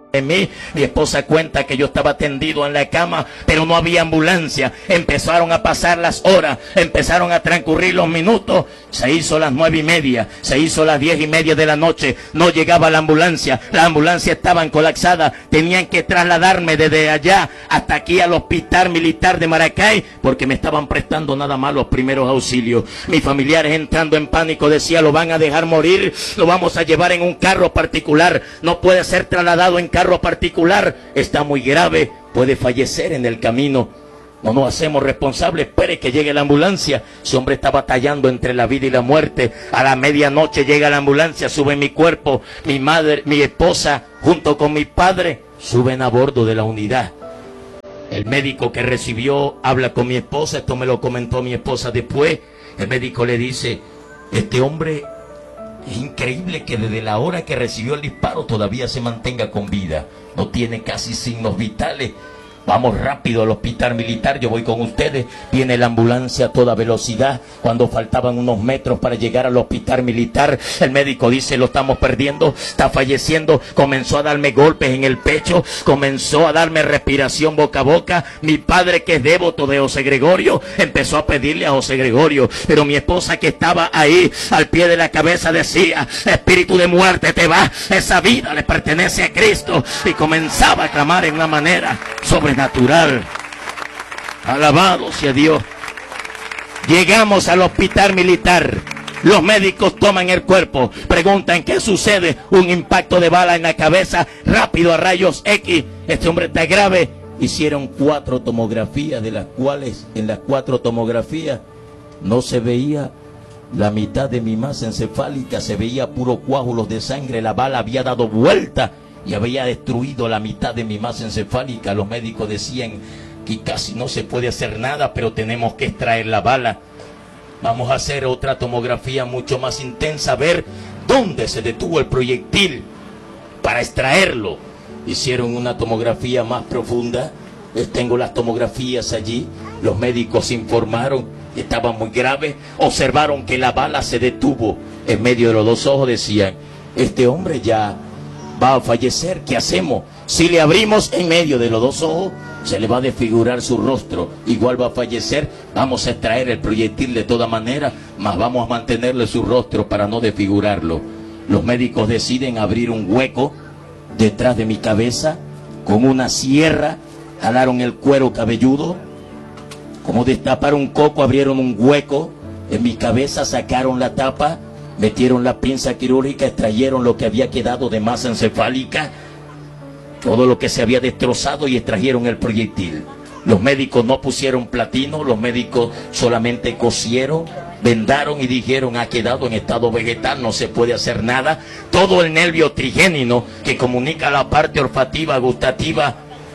de mí. Mi esposa cuenta que yo estaba tendido en la cama, pero no había ambulancia. Empezaron a pasar las horas, empezaron a transcurrir los minutos. Se hizo las nueve y media, se hizo las diez y media de la noche. No llegaba la ambulancia, las ambulancias estaban colapsadas. Tenían que trasladarme desde allá hasta aquí al hospital militar de Maracay, porque me estaban prestando nada más los primeros auxilios. Mis familiares, entrando en pánico, decían: lo van a dejar morir, lo vamos a llevar en un carro particular, no puede ser trasladado en carro particular, está muy grave, puede fallecer en el camino. No nos hacemos responsables, espere que llegue la ambulancia. Ese hombre está batallando entre la vida y la muerte. A la medianoche llega la ambulancia, sube mi cuerpo, mi madre, mi esposa, junto con mi padre, suben a bordo de la unidad. El médico que recibió habla con mi esposa, esto me lo comentó mi esposa después. El médico le dice: este hombre, es increíble que desde la hora que recibió el disparo todavía se mantenga con vida. No tiene casi signos vitales. Vamos rápido al hospital militar, yo voy con ustedes. Viene la ambulancia a toda velocidad. Cuando faltaban unos metros para llegar al hospital militar, el médico dice: lo estamos perdiendo, está falleciendo. Comenzó a darme golpes en el pecho, comenzó a darme respiración boca a boca. Mi padre, que es devoto de José Gregorio, empezó a pedirle a José Gregorio, pero mi esposa, que estaba ahí al pie de la cabeza, decía: espíritu de muerte, te va, esa vida le pertenece a Cristo. Y comenzaba a clamar en una manera sobrenatural. Alabado sea Dios. Llegamos al hospital militar. Los médicos toman el cuerpo, preguntan: ¿qué sucede? Un impacto de bala en la cabeza, rápido a rayos X. Este hombre está grave. Hicieron cuatro tomografías, de las cuales en las cuatro tomografías no se veía la mitad de mi masa encefálica, se veía puro coágulos de sangre. La bala había dado vuelta y había destruido la mitad de mi masa encefálica. Los médicos decían que casi no se puede hacer nada, pero tenemos que extraer la bala. Vamos a hacer otra tomografía mucho más intensa, a ver dónde se detuvo el proyectil para extraerlo. Hicieron una tomografía más profunda. Tengo las tomografías allí. Los médicos informaron que estaba muy grave. Observaron que la bala se detuvo en medio de los dos ojos. Decían: este hombre ya va a fallecer, ¿qué hacemos? Si le abrimos en medio de los dos ojos, se le va a desfigurar su rostro, igual va a fallecer. Vamos a extraer el proyectil de toda manera, mas vamos a mantenerle su rostro para no desfigurarlo. Los médicos deciden abrir un hueco detrás de mi cabeza con una sierra. Jalaron el cuero cabelludo, como destapar un coco, abrieron un hueco en mi cabeza, sacaron la tapa, metieron la pinza quirúrgica, extrayeron lo que había quedado de masa encefálica, todo lo que se había destrozado, y extrajeron el proyectil. Los médicos no pusieron platino, los médicos solamente cosieron, vendaron y dijeron: ha quedado en estado vegetal, no se puede hacer nada. Todo el nervio trigémino que comunica la parte olfativa, gustativa,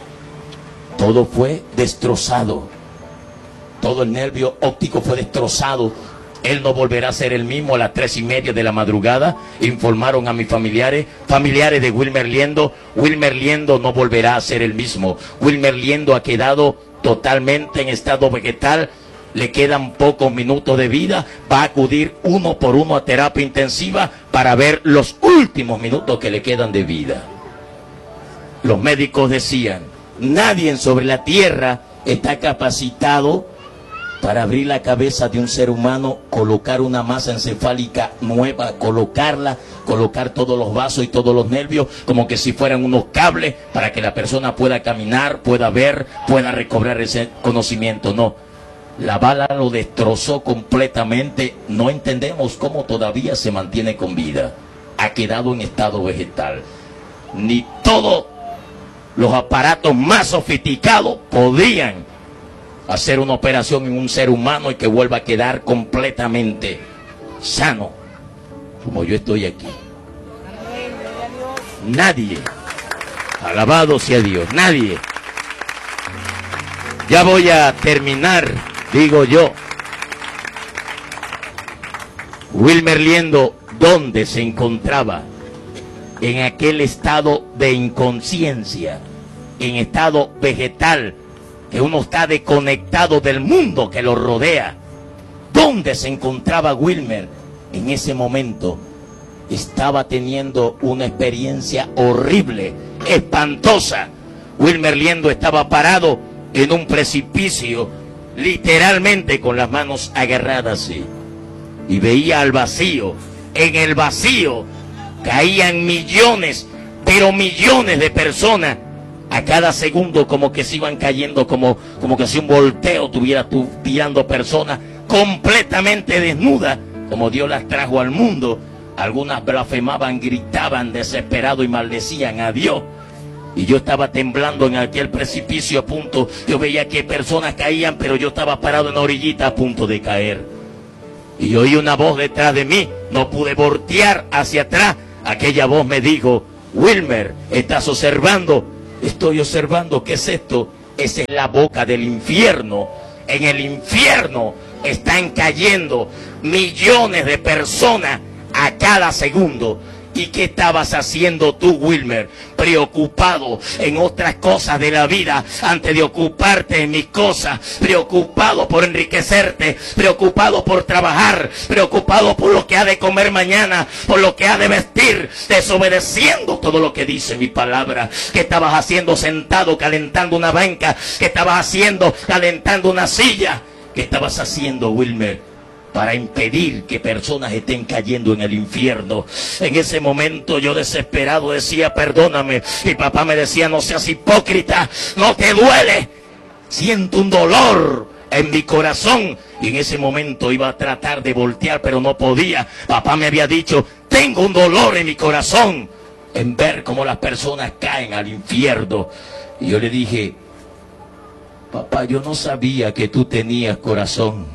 todo fue destrozado. Todo el nervio óptico fue destrozado. Él no volverá a ser el mismo. A las tres y media de la madrugada informaron a mis familiares, familiares de Wilmer Liendo: Wilmer Liendo no volverá a ser el mismo. Wilmer Liendo ha quedado totalmente en estado vegetal, le quedan pocos minutos de vida, va a acudir uno por uno a terapia intensiva para ver los últimos minutos que le quedan de vida. Los médicos decían: nadie sobre la tierra está capacitado para abrir la cabeza de un ser humano, colocar una masa encefálica nueva, colocarla, colocar todos los vasos y todos los nervios, como que si fueran unos cables, para que la persona pueda caminar, pueda ver, pueda recobrar ese conocimiento. No, la bala lo destrozó completamente. No entendemos cómo todavía se mantiene con vida. Ha quedado en estado vegetal. Ni todos los aparatos más sofisticados podrían hacer una operación en un ser humano y que vuelva a quedar completamente sano, como yo estoy aquí. Nadie. Alabado sea Dios. Nadie. Ya voy a terminar, digo yo. Wilmer Liendo, ¿dónde se encontraba? En aquel estado de inconsciencia, en estado vegetal, que uno está desconectado del mundo que lo rodea. ¿Dónde se encontraba Wilmer? En ese momento estaba teniendo una experiencia horrible espantosa. Wilmer Liendo estaba parado en un precipicio, literalmente con las manos agarradas así, y veía al vacío. En el vacío caían millones, pero millones de personas a cada segundo, como que se iban cayendo, como, como que si un volteo tuviera tú tirando personas completamente desnudas, como Dios las trajo al mundo. Algunas blasfemaban, gritaban desesperado y maldecían a Dios. Y yo estaba temblando en aquel precipicio a punto. Yo veía que personas caían, pero yo estaba parado en la orillita a punto de caer. Y oí una voz detrás de mí. No pude voltear hacia atrás. Aquella voz me dijo: Wilmer, ¿estás observando? Estoy observando. ¿Qué es esto? Esa es la boca del infierno. En el infierno están cayendo millones de personas a cada segundo. ¿Y qué estabas haciendo tú, Wilmer? Preocupado en otras cosas de la vida antes de ocuparte en mis cosas. Preocupado por enriquecerte, preocupado por trabajar, preocupado por lo que ha de comer mañana, por lo que ha de vestir, desobedeciendo todo lo que dice mi palabra. ¿Qué estabas haciendo sentado calentando una banca? ¿Qué estabas haciendo calentando una silla? ¿Qué estabas haciendo, Wilmer, para impedir que personas estén cayendo en el infierno? En ese momento yo desesperado decía: perdóname. Y papá me decía: no seas hipócrita, no te duele. Siento un dolor en mi corazón. Y en ese momento iba a tratar de voltear, pero no podía. Papá me había dicho: tengo un dolor en mi corazón en ver cómo las personas caen al infierno. Y yo le dije: papá, yo no sabía que tú tenías corazón.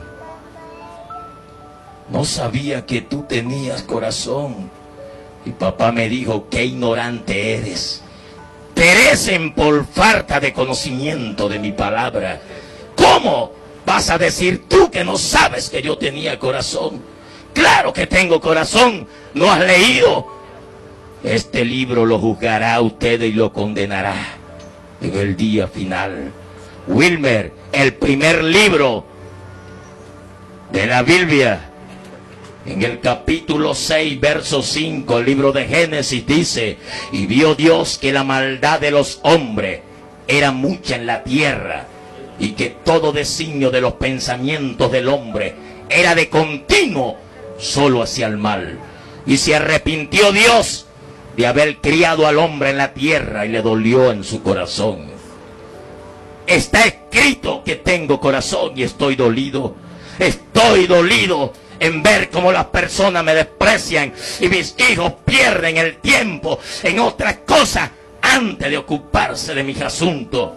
No sabía que tú tenías corazón. Y papá me dijo: qué ignorante eres. Perecen por falta de conocimiento de mi palabra. ¿Cómo vas a decir tú que no sabes que yo tenía corazón? Claro que tengo corazón. ¿No has leído? Este libro lo juzgará a ustedes y lo condenará en el día final. Wilmer, el primer libro de la Biblia, en el capítulo seis, verso cinco, el libro de Génesis dice: y vio Dios que la maldad de los hombres era mucha en la tierra, y que todo designio de los pensamientos del hombre era de continuo solo hacia el mal. Y se arrepintió Dios de haber criado al hombre en la tierra, y le dolió en su corazón. Está escrito que tengo corazón y estoy dolido. Estoy dolido en ver cómo las personas me desprecian y mis hijos pierden el tiempo en otras cosas antes de ocuparse de mis asuntos.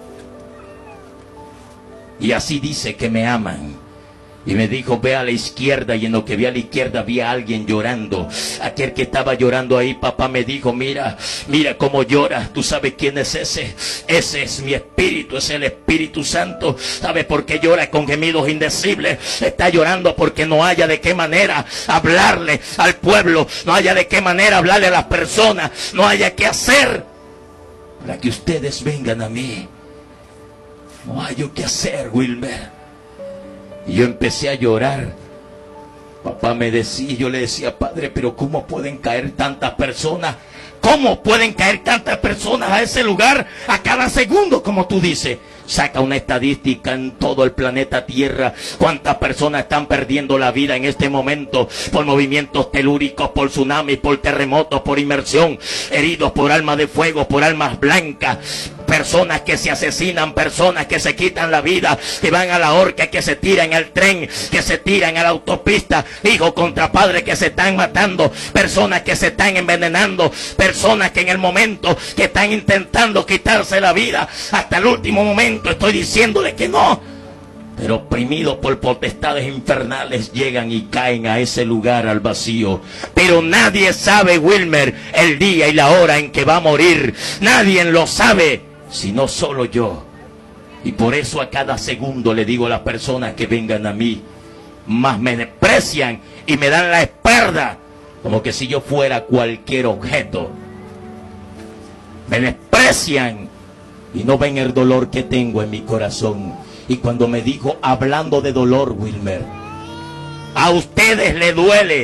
Y así dice que me aman. Y me dijo: ve a la izquierda. Y en lo que vi a la izquierda vi a alguien llorando. Aquel que estaba llorando ahí, papá me dijo: mira, mira cómo llora. ¿Tú sabes quién es ese? Ese es mi espíritu, es el Espíritu Santo. ¿Sabes por qué llora con gemidos indecibles? Está llorando porque no haya de qué manera hablarle al pueblo, no haya de qué manera hablarle a las personas, no haya qué hacer para que ustedes vengan a mí. No hay yo qué hacer, Wilmer. Y yo empecé a llorar. Papá me decía, yo le decía: padre, pero ¿cómo pueden caer tantas personas? ¿Cómo pueden caer tantas personas a ese lugar a cada segundo, como tú dices? Saca una estadística en todo el planeta Tierra. ¿Cuántas personas están perdiendo la vida en este momento por movimientos telúricos, por tsunamis, por terremotos, por inmersión, heridos por armas de fuego, por armas blancas? Personas que se asesinan, personas que se quitan la vida, que van a la horca, que se tiran al tren, que se tiran a la autopista, hijos contra padres que se están matando, personas que se están envenenando, personas que en el momento que están intentando quitarse la vida, hasta el último momento estoy diciéndole que no, pero oprimidos por potestades infernales llegan y caen a ese lugar, al vacío. Pero nadie sabe, Wilmer, el día y la hora en que va a morir. Nadie lo sabe, sino solo yo. Y por eso a cada segundo le digo a las personas que vengan a mí, más me desprecian y me dan la espalda, como que si yo fuera cualquier objeto. Me desprecian y no ven el dolor que tengo en mi corazón. Y cuando me dijo, hablando de dolor, Wilmer, a ustedes le duele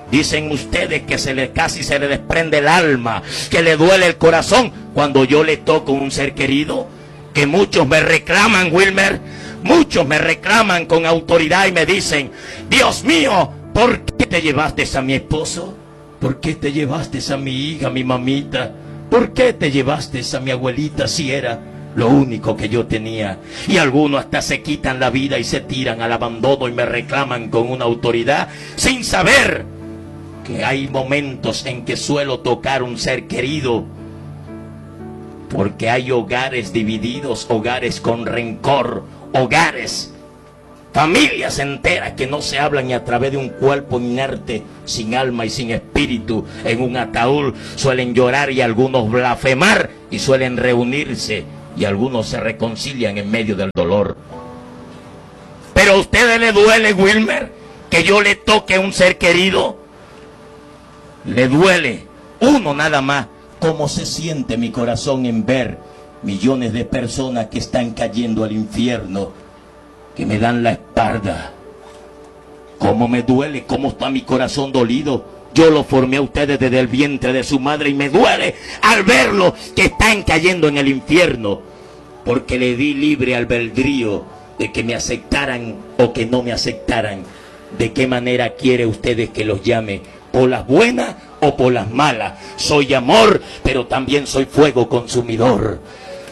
Dicen ustedes que se le, casi se le desprende el alma, que le duele el corazón cuando yo le toco a un ser querido. Que muchos me reclaman, Wilmer, muchos me reclaman con autoridad y me dicen: Dios mío, ¿por qué te llevaste a mi esposo? ¿Por qué te llevaste a mi hija, mi mamita? ¿Por qué te llevaste a mi abuelita si era lo único que yo tenía? Y algunos hasta se quitan la vida y se tiran al abandono y me reclaman con una autoridad sin saber que hay momentos en que suelo tocar un ser querido, porque hay hogares divididos, hogares con rencor, hogares, familias enteras que no se hablan, y a través de un cuerpo inerte, sin alma y sin espíritu, en un ataúd, suelen llorar y algunos blasfemar, y suelen reunirse y algunos se reconcilian en medio del dolor. Pero a ustedes le duele, Wilmer, que yo le toque a un ser querido. Le duele, uno nada más, cómo se siente mi corazón en ver millones de personas que están cayendo al infierno, que me dan la espalda. Cómo me duele, cómo está mi corazón dolido. Yo lo formé a ustedes desde el vientre de su madre y me duele al verlo que están cayendo en el infierno, porque le di libre albedrío de que me aceptaran o que no me aceptaran. ¿De qué manera quiere ustedes que los llame? ¿Por las buenas o por las malas? Soy amor, pero también soy fuego consumidor.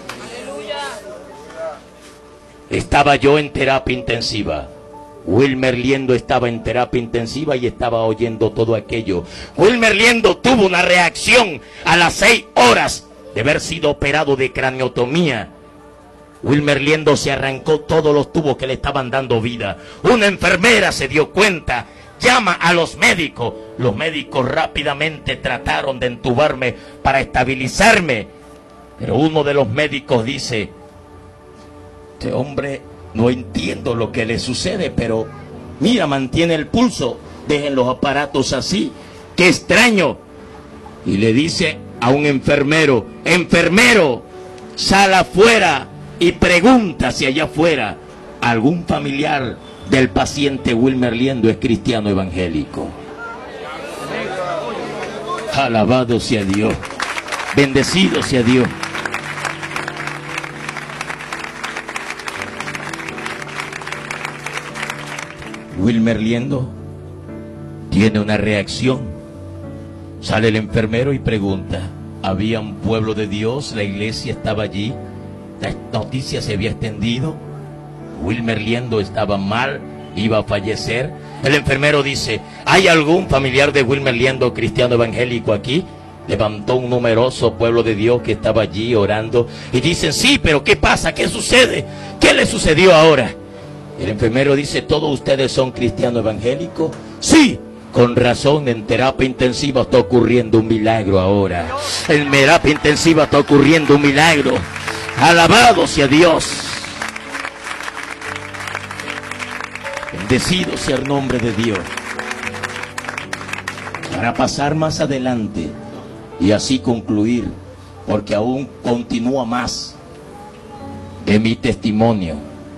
Estaba yo en terapia intensiva. Wilmer Liendo estaba en terapia intensiva y estaba oyendo todo aquello. Wilmer Liendo tuvo una reacción a las seis horas de haber sido operado de craniotomía. Wilmer Liendo se arrancó todos los tubos que le estaban dando vida. Una enfermera se dio cuenta, llama a los médicos. Los médicos rápidamente trataron de entubarme para estabilizarme. Pero uno de los médicos dice: este hombre, no entiendo lo que le sucede, pero mira, mantiene el pulso, dejen los aparatos así, qué extraño. Y le dice a un enfermero: enfermero, sal afuera y pregunta si allá afuera algún familiar del paciente Wilmer Liendo es cristiano evangélico. Alabado sea Dios, bendecido sea Dios. Wilmer Liendo tiene una reacción. Sale el enfermero y pregunta: había un pueblo de Dios, la iglesia estaba allí, la noticia se había extendido, Wilmer Liendo estaba mal, iba a fallecer. El enfermero dice: ¿hay algún familiar de Wilmer Liendo cristiano evangélico aquí? Levantó un numeroso pueblo de Dios que estaba allí orando y dicen: sí, pero ¿qué pasa? ¿Qué sucede? ¿Qué le sucedió ahora? El enfermero dice: ¿todos ustedes son cristianos evangélicos? Sí, con razón, en terapia intensiva está ocurriendo un milagro ahora. En terapia intensiva está ocurriendo un milagro. Alabado sea Dios. Bendecido sea el nombre de Dios. Para pasar más adelante y así concluir, porque aún continúa más de mi testimonio.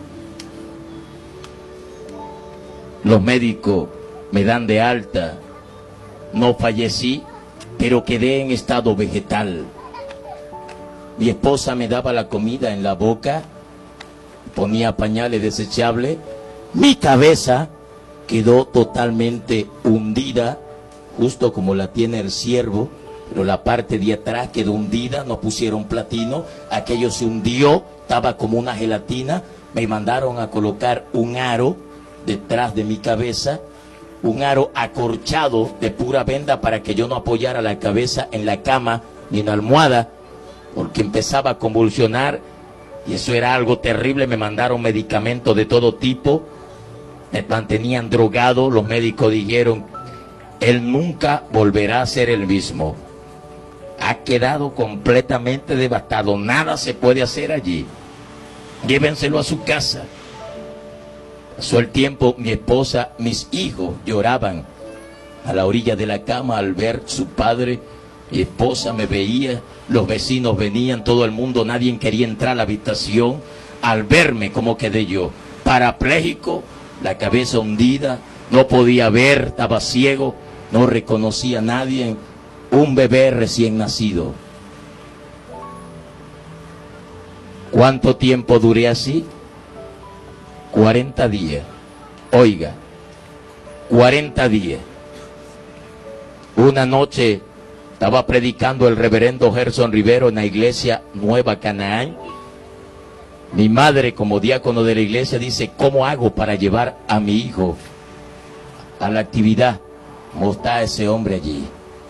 Los médicos me dan de alta, no fallecí, pero quedé en estado vegetal. Mi esposa me daba la comida en la boca, ponía pañales desechables. Mi cabeza quedó totalmente hundida, justo como la tiene el ciervo, pero la parte de atrás quedó hundida, no pusieron platino, aquello se hundió, estaba como una gelatina. Me mandaron a colocar un aro detrás de mi cabeza, un aro acorchado de pura venda para que yo no apoyara la cabeza en la cama ni en la almohada, porque empezaba a convulsionar y eso era algo terrible. Me mandaron medicamentos de todo tipo, me mantenían drogado. Los médicos dijeron: él nunca volverá a ser el mismo, ha quedado completamente devastado, nada se puede hacer allí, llévenselo a su casa. Pasó el tiempo, mi esposa, mis hijos lloraban a la orilla de la cama al ver su padre. Mi esposa me veía, los vecinos venían, todo el mundo, nadie quería entrar a la habitación. Al verme, ¿cómo quedé yo? Parapléjico, la cabeza hundida, no podía ver, estaba ciego. no reconocía a nadie, un bebé recién nacido. ¿Cuánto tiempo duré así? cuarenta días. Oiga, cuarenta días. Una noche estaba predicando el reverendo Gerson Rivero en la iglesia Nueva Canaán. Mi madre, como diácono de la iglesia, dice, ¿cómo hago para llevar a mi hijo a la actividad? ¿Cómo está ese hombre allí?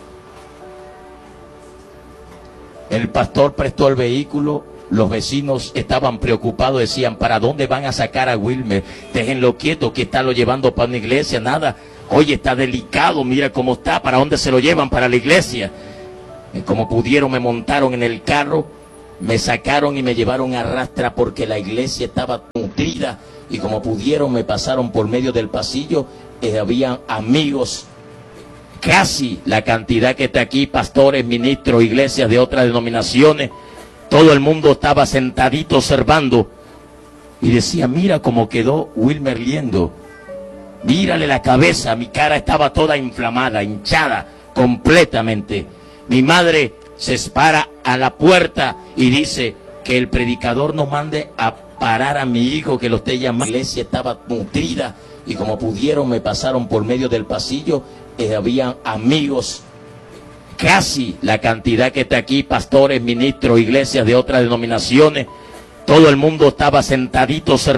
El pastor prestó el vehículo, los vecinos estaban preocupados, decían, ¿para dónde van a sacar a Wilmer? Déjenlo quieto, que está lo llevando para una iglesia, nada. Oye, está delicado, mira cómo está, ¿para dónde se lo llevan? Para la iglesia. Y como pudieron, me montaron en el carro, me sacaron y me llevaron a rastra porque la iglesia estaba nutrida. Y como pudieron, me pasaron por medio del pasillo, y habían amigos, casi la cantidad que está aquí, pastores, ministros, iglesias de otras denominaciones. Todo el mundo estaba sentadito observando y decía, mira cómo quedó Wilmer Liendo, mírale la cabeza, mi cara estaba toda inflamada, hinchada completamente. Mi madre se para a la puerta y dice que el predicador nos mande a parar a mi hijo, que lo esté llamando. La iglesia estaba nutrida y como pudieron me pasaron por medio del pasillo, y habían amigos, casi la cantidad que está aquí, pastores, ministros, iglesias de otras denominaciones. Todo el mundo estaba sentadito observando.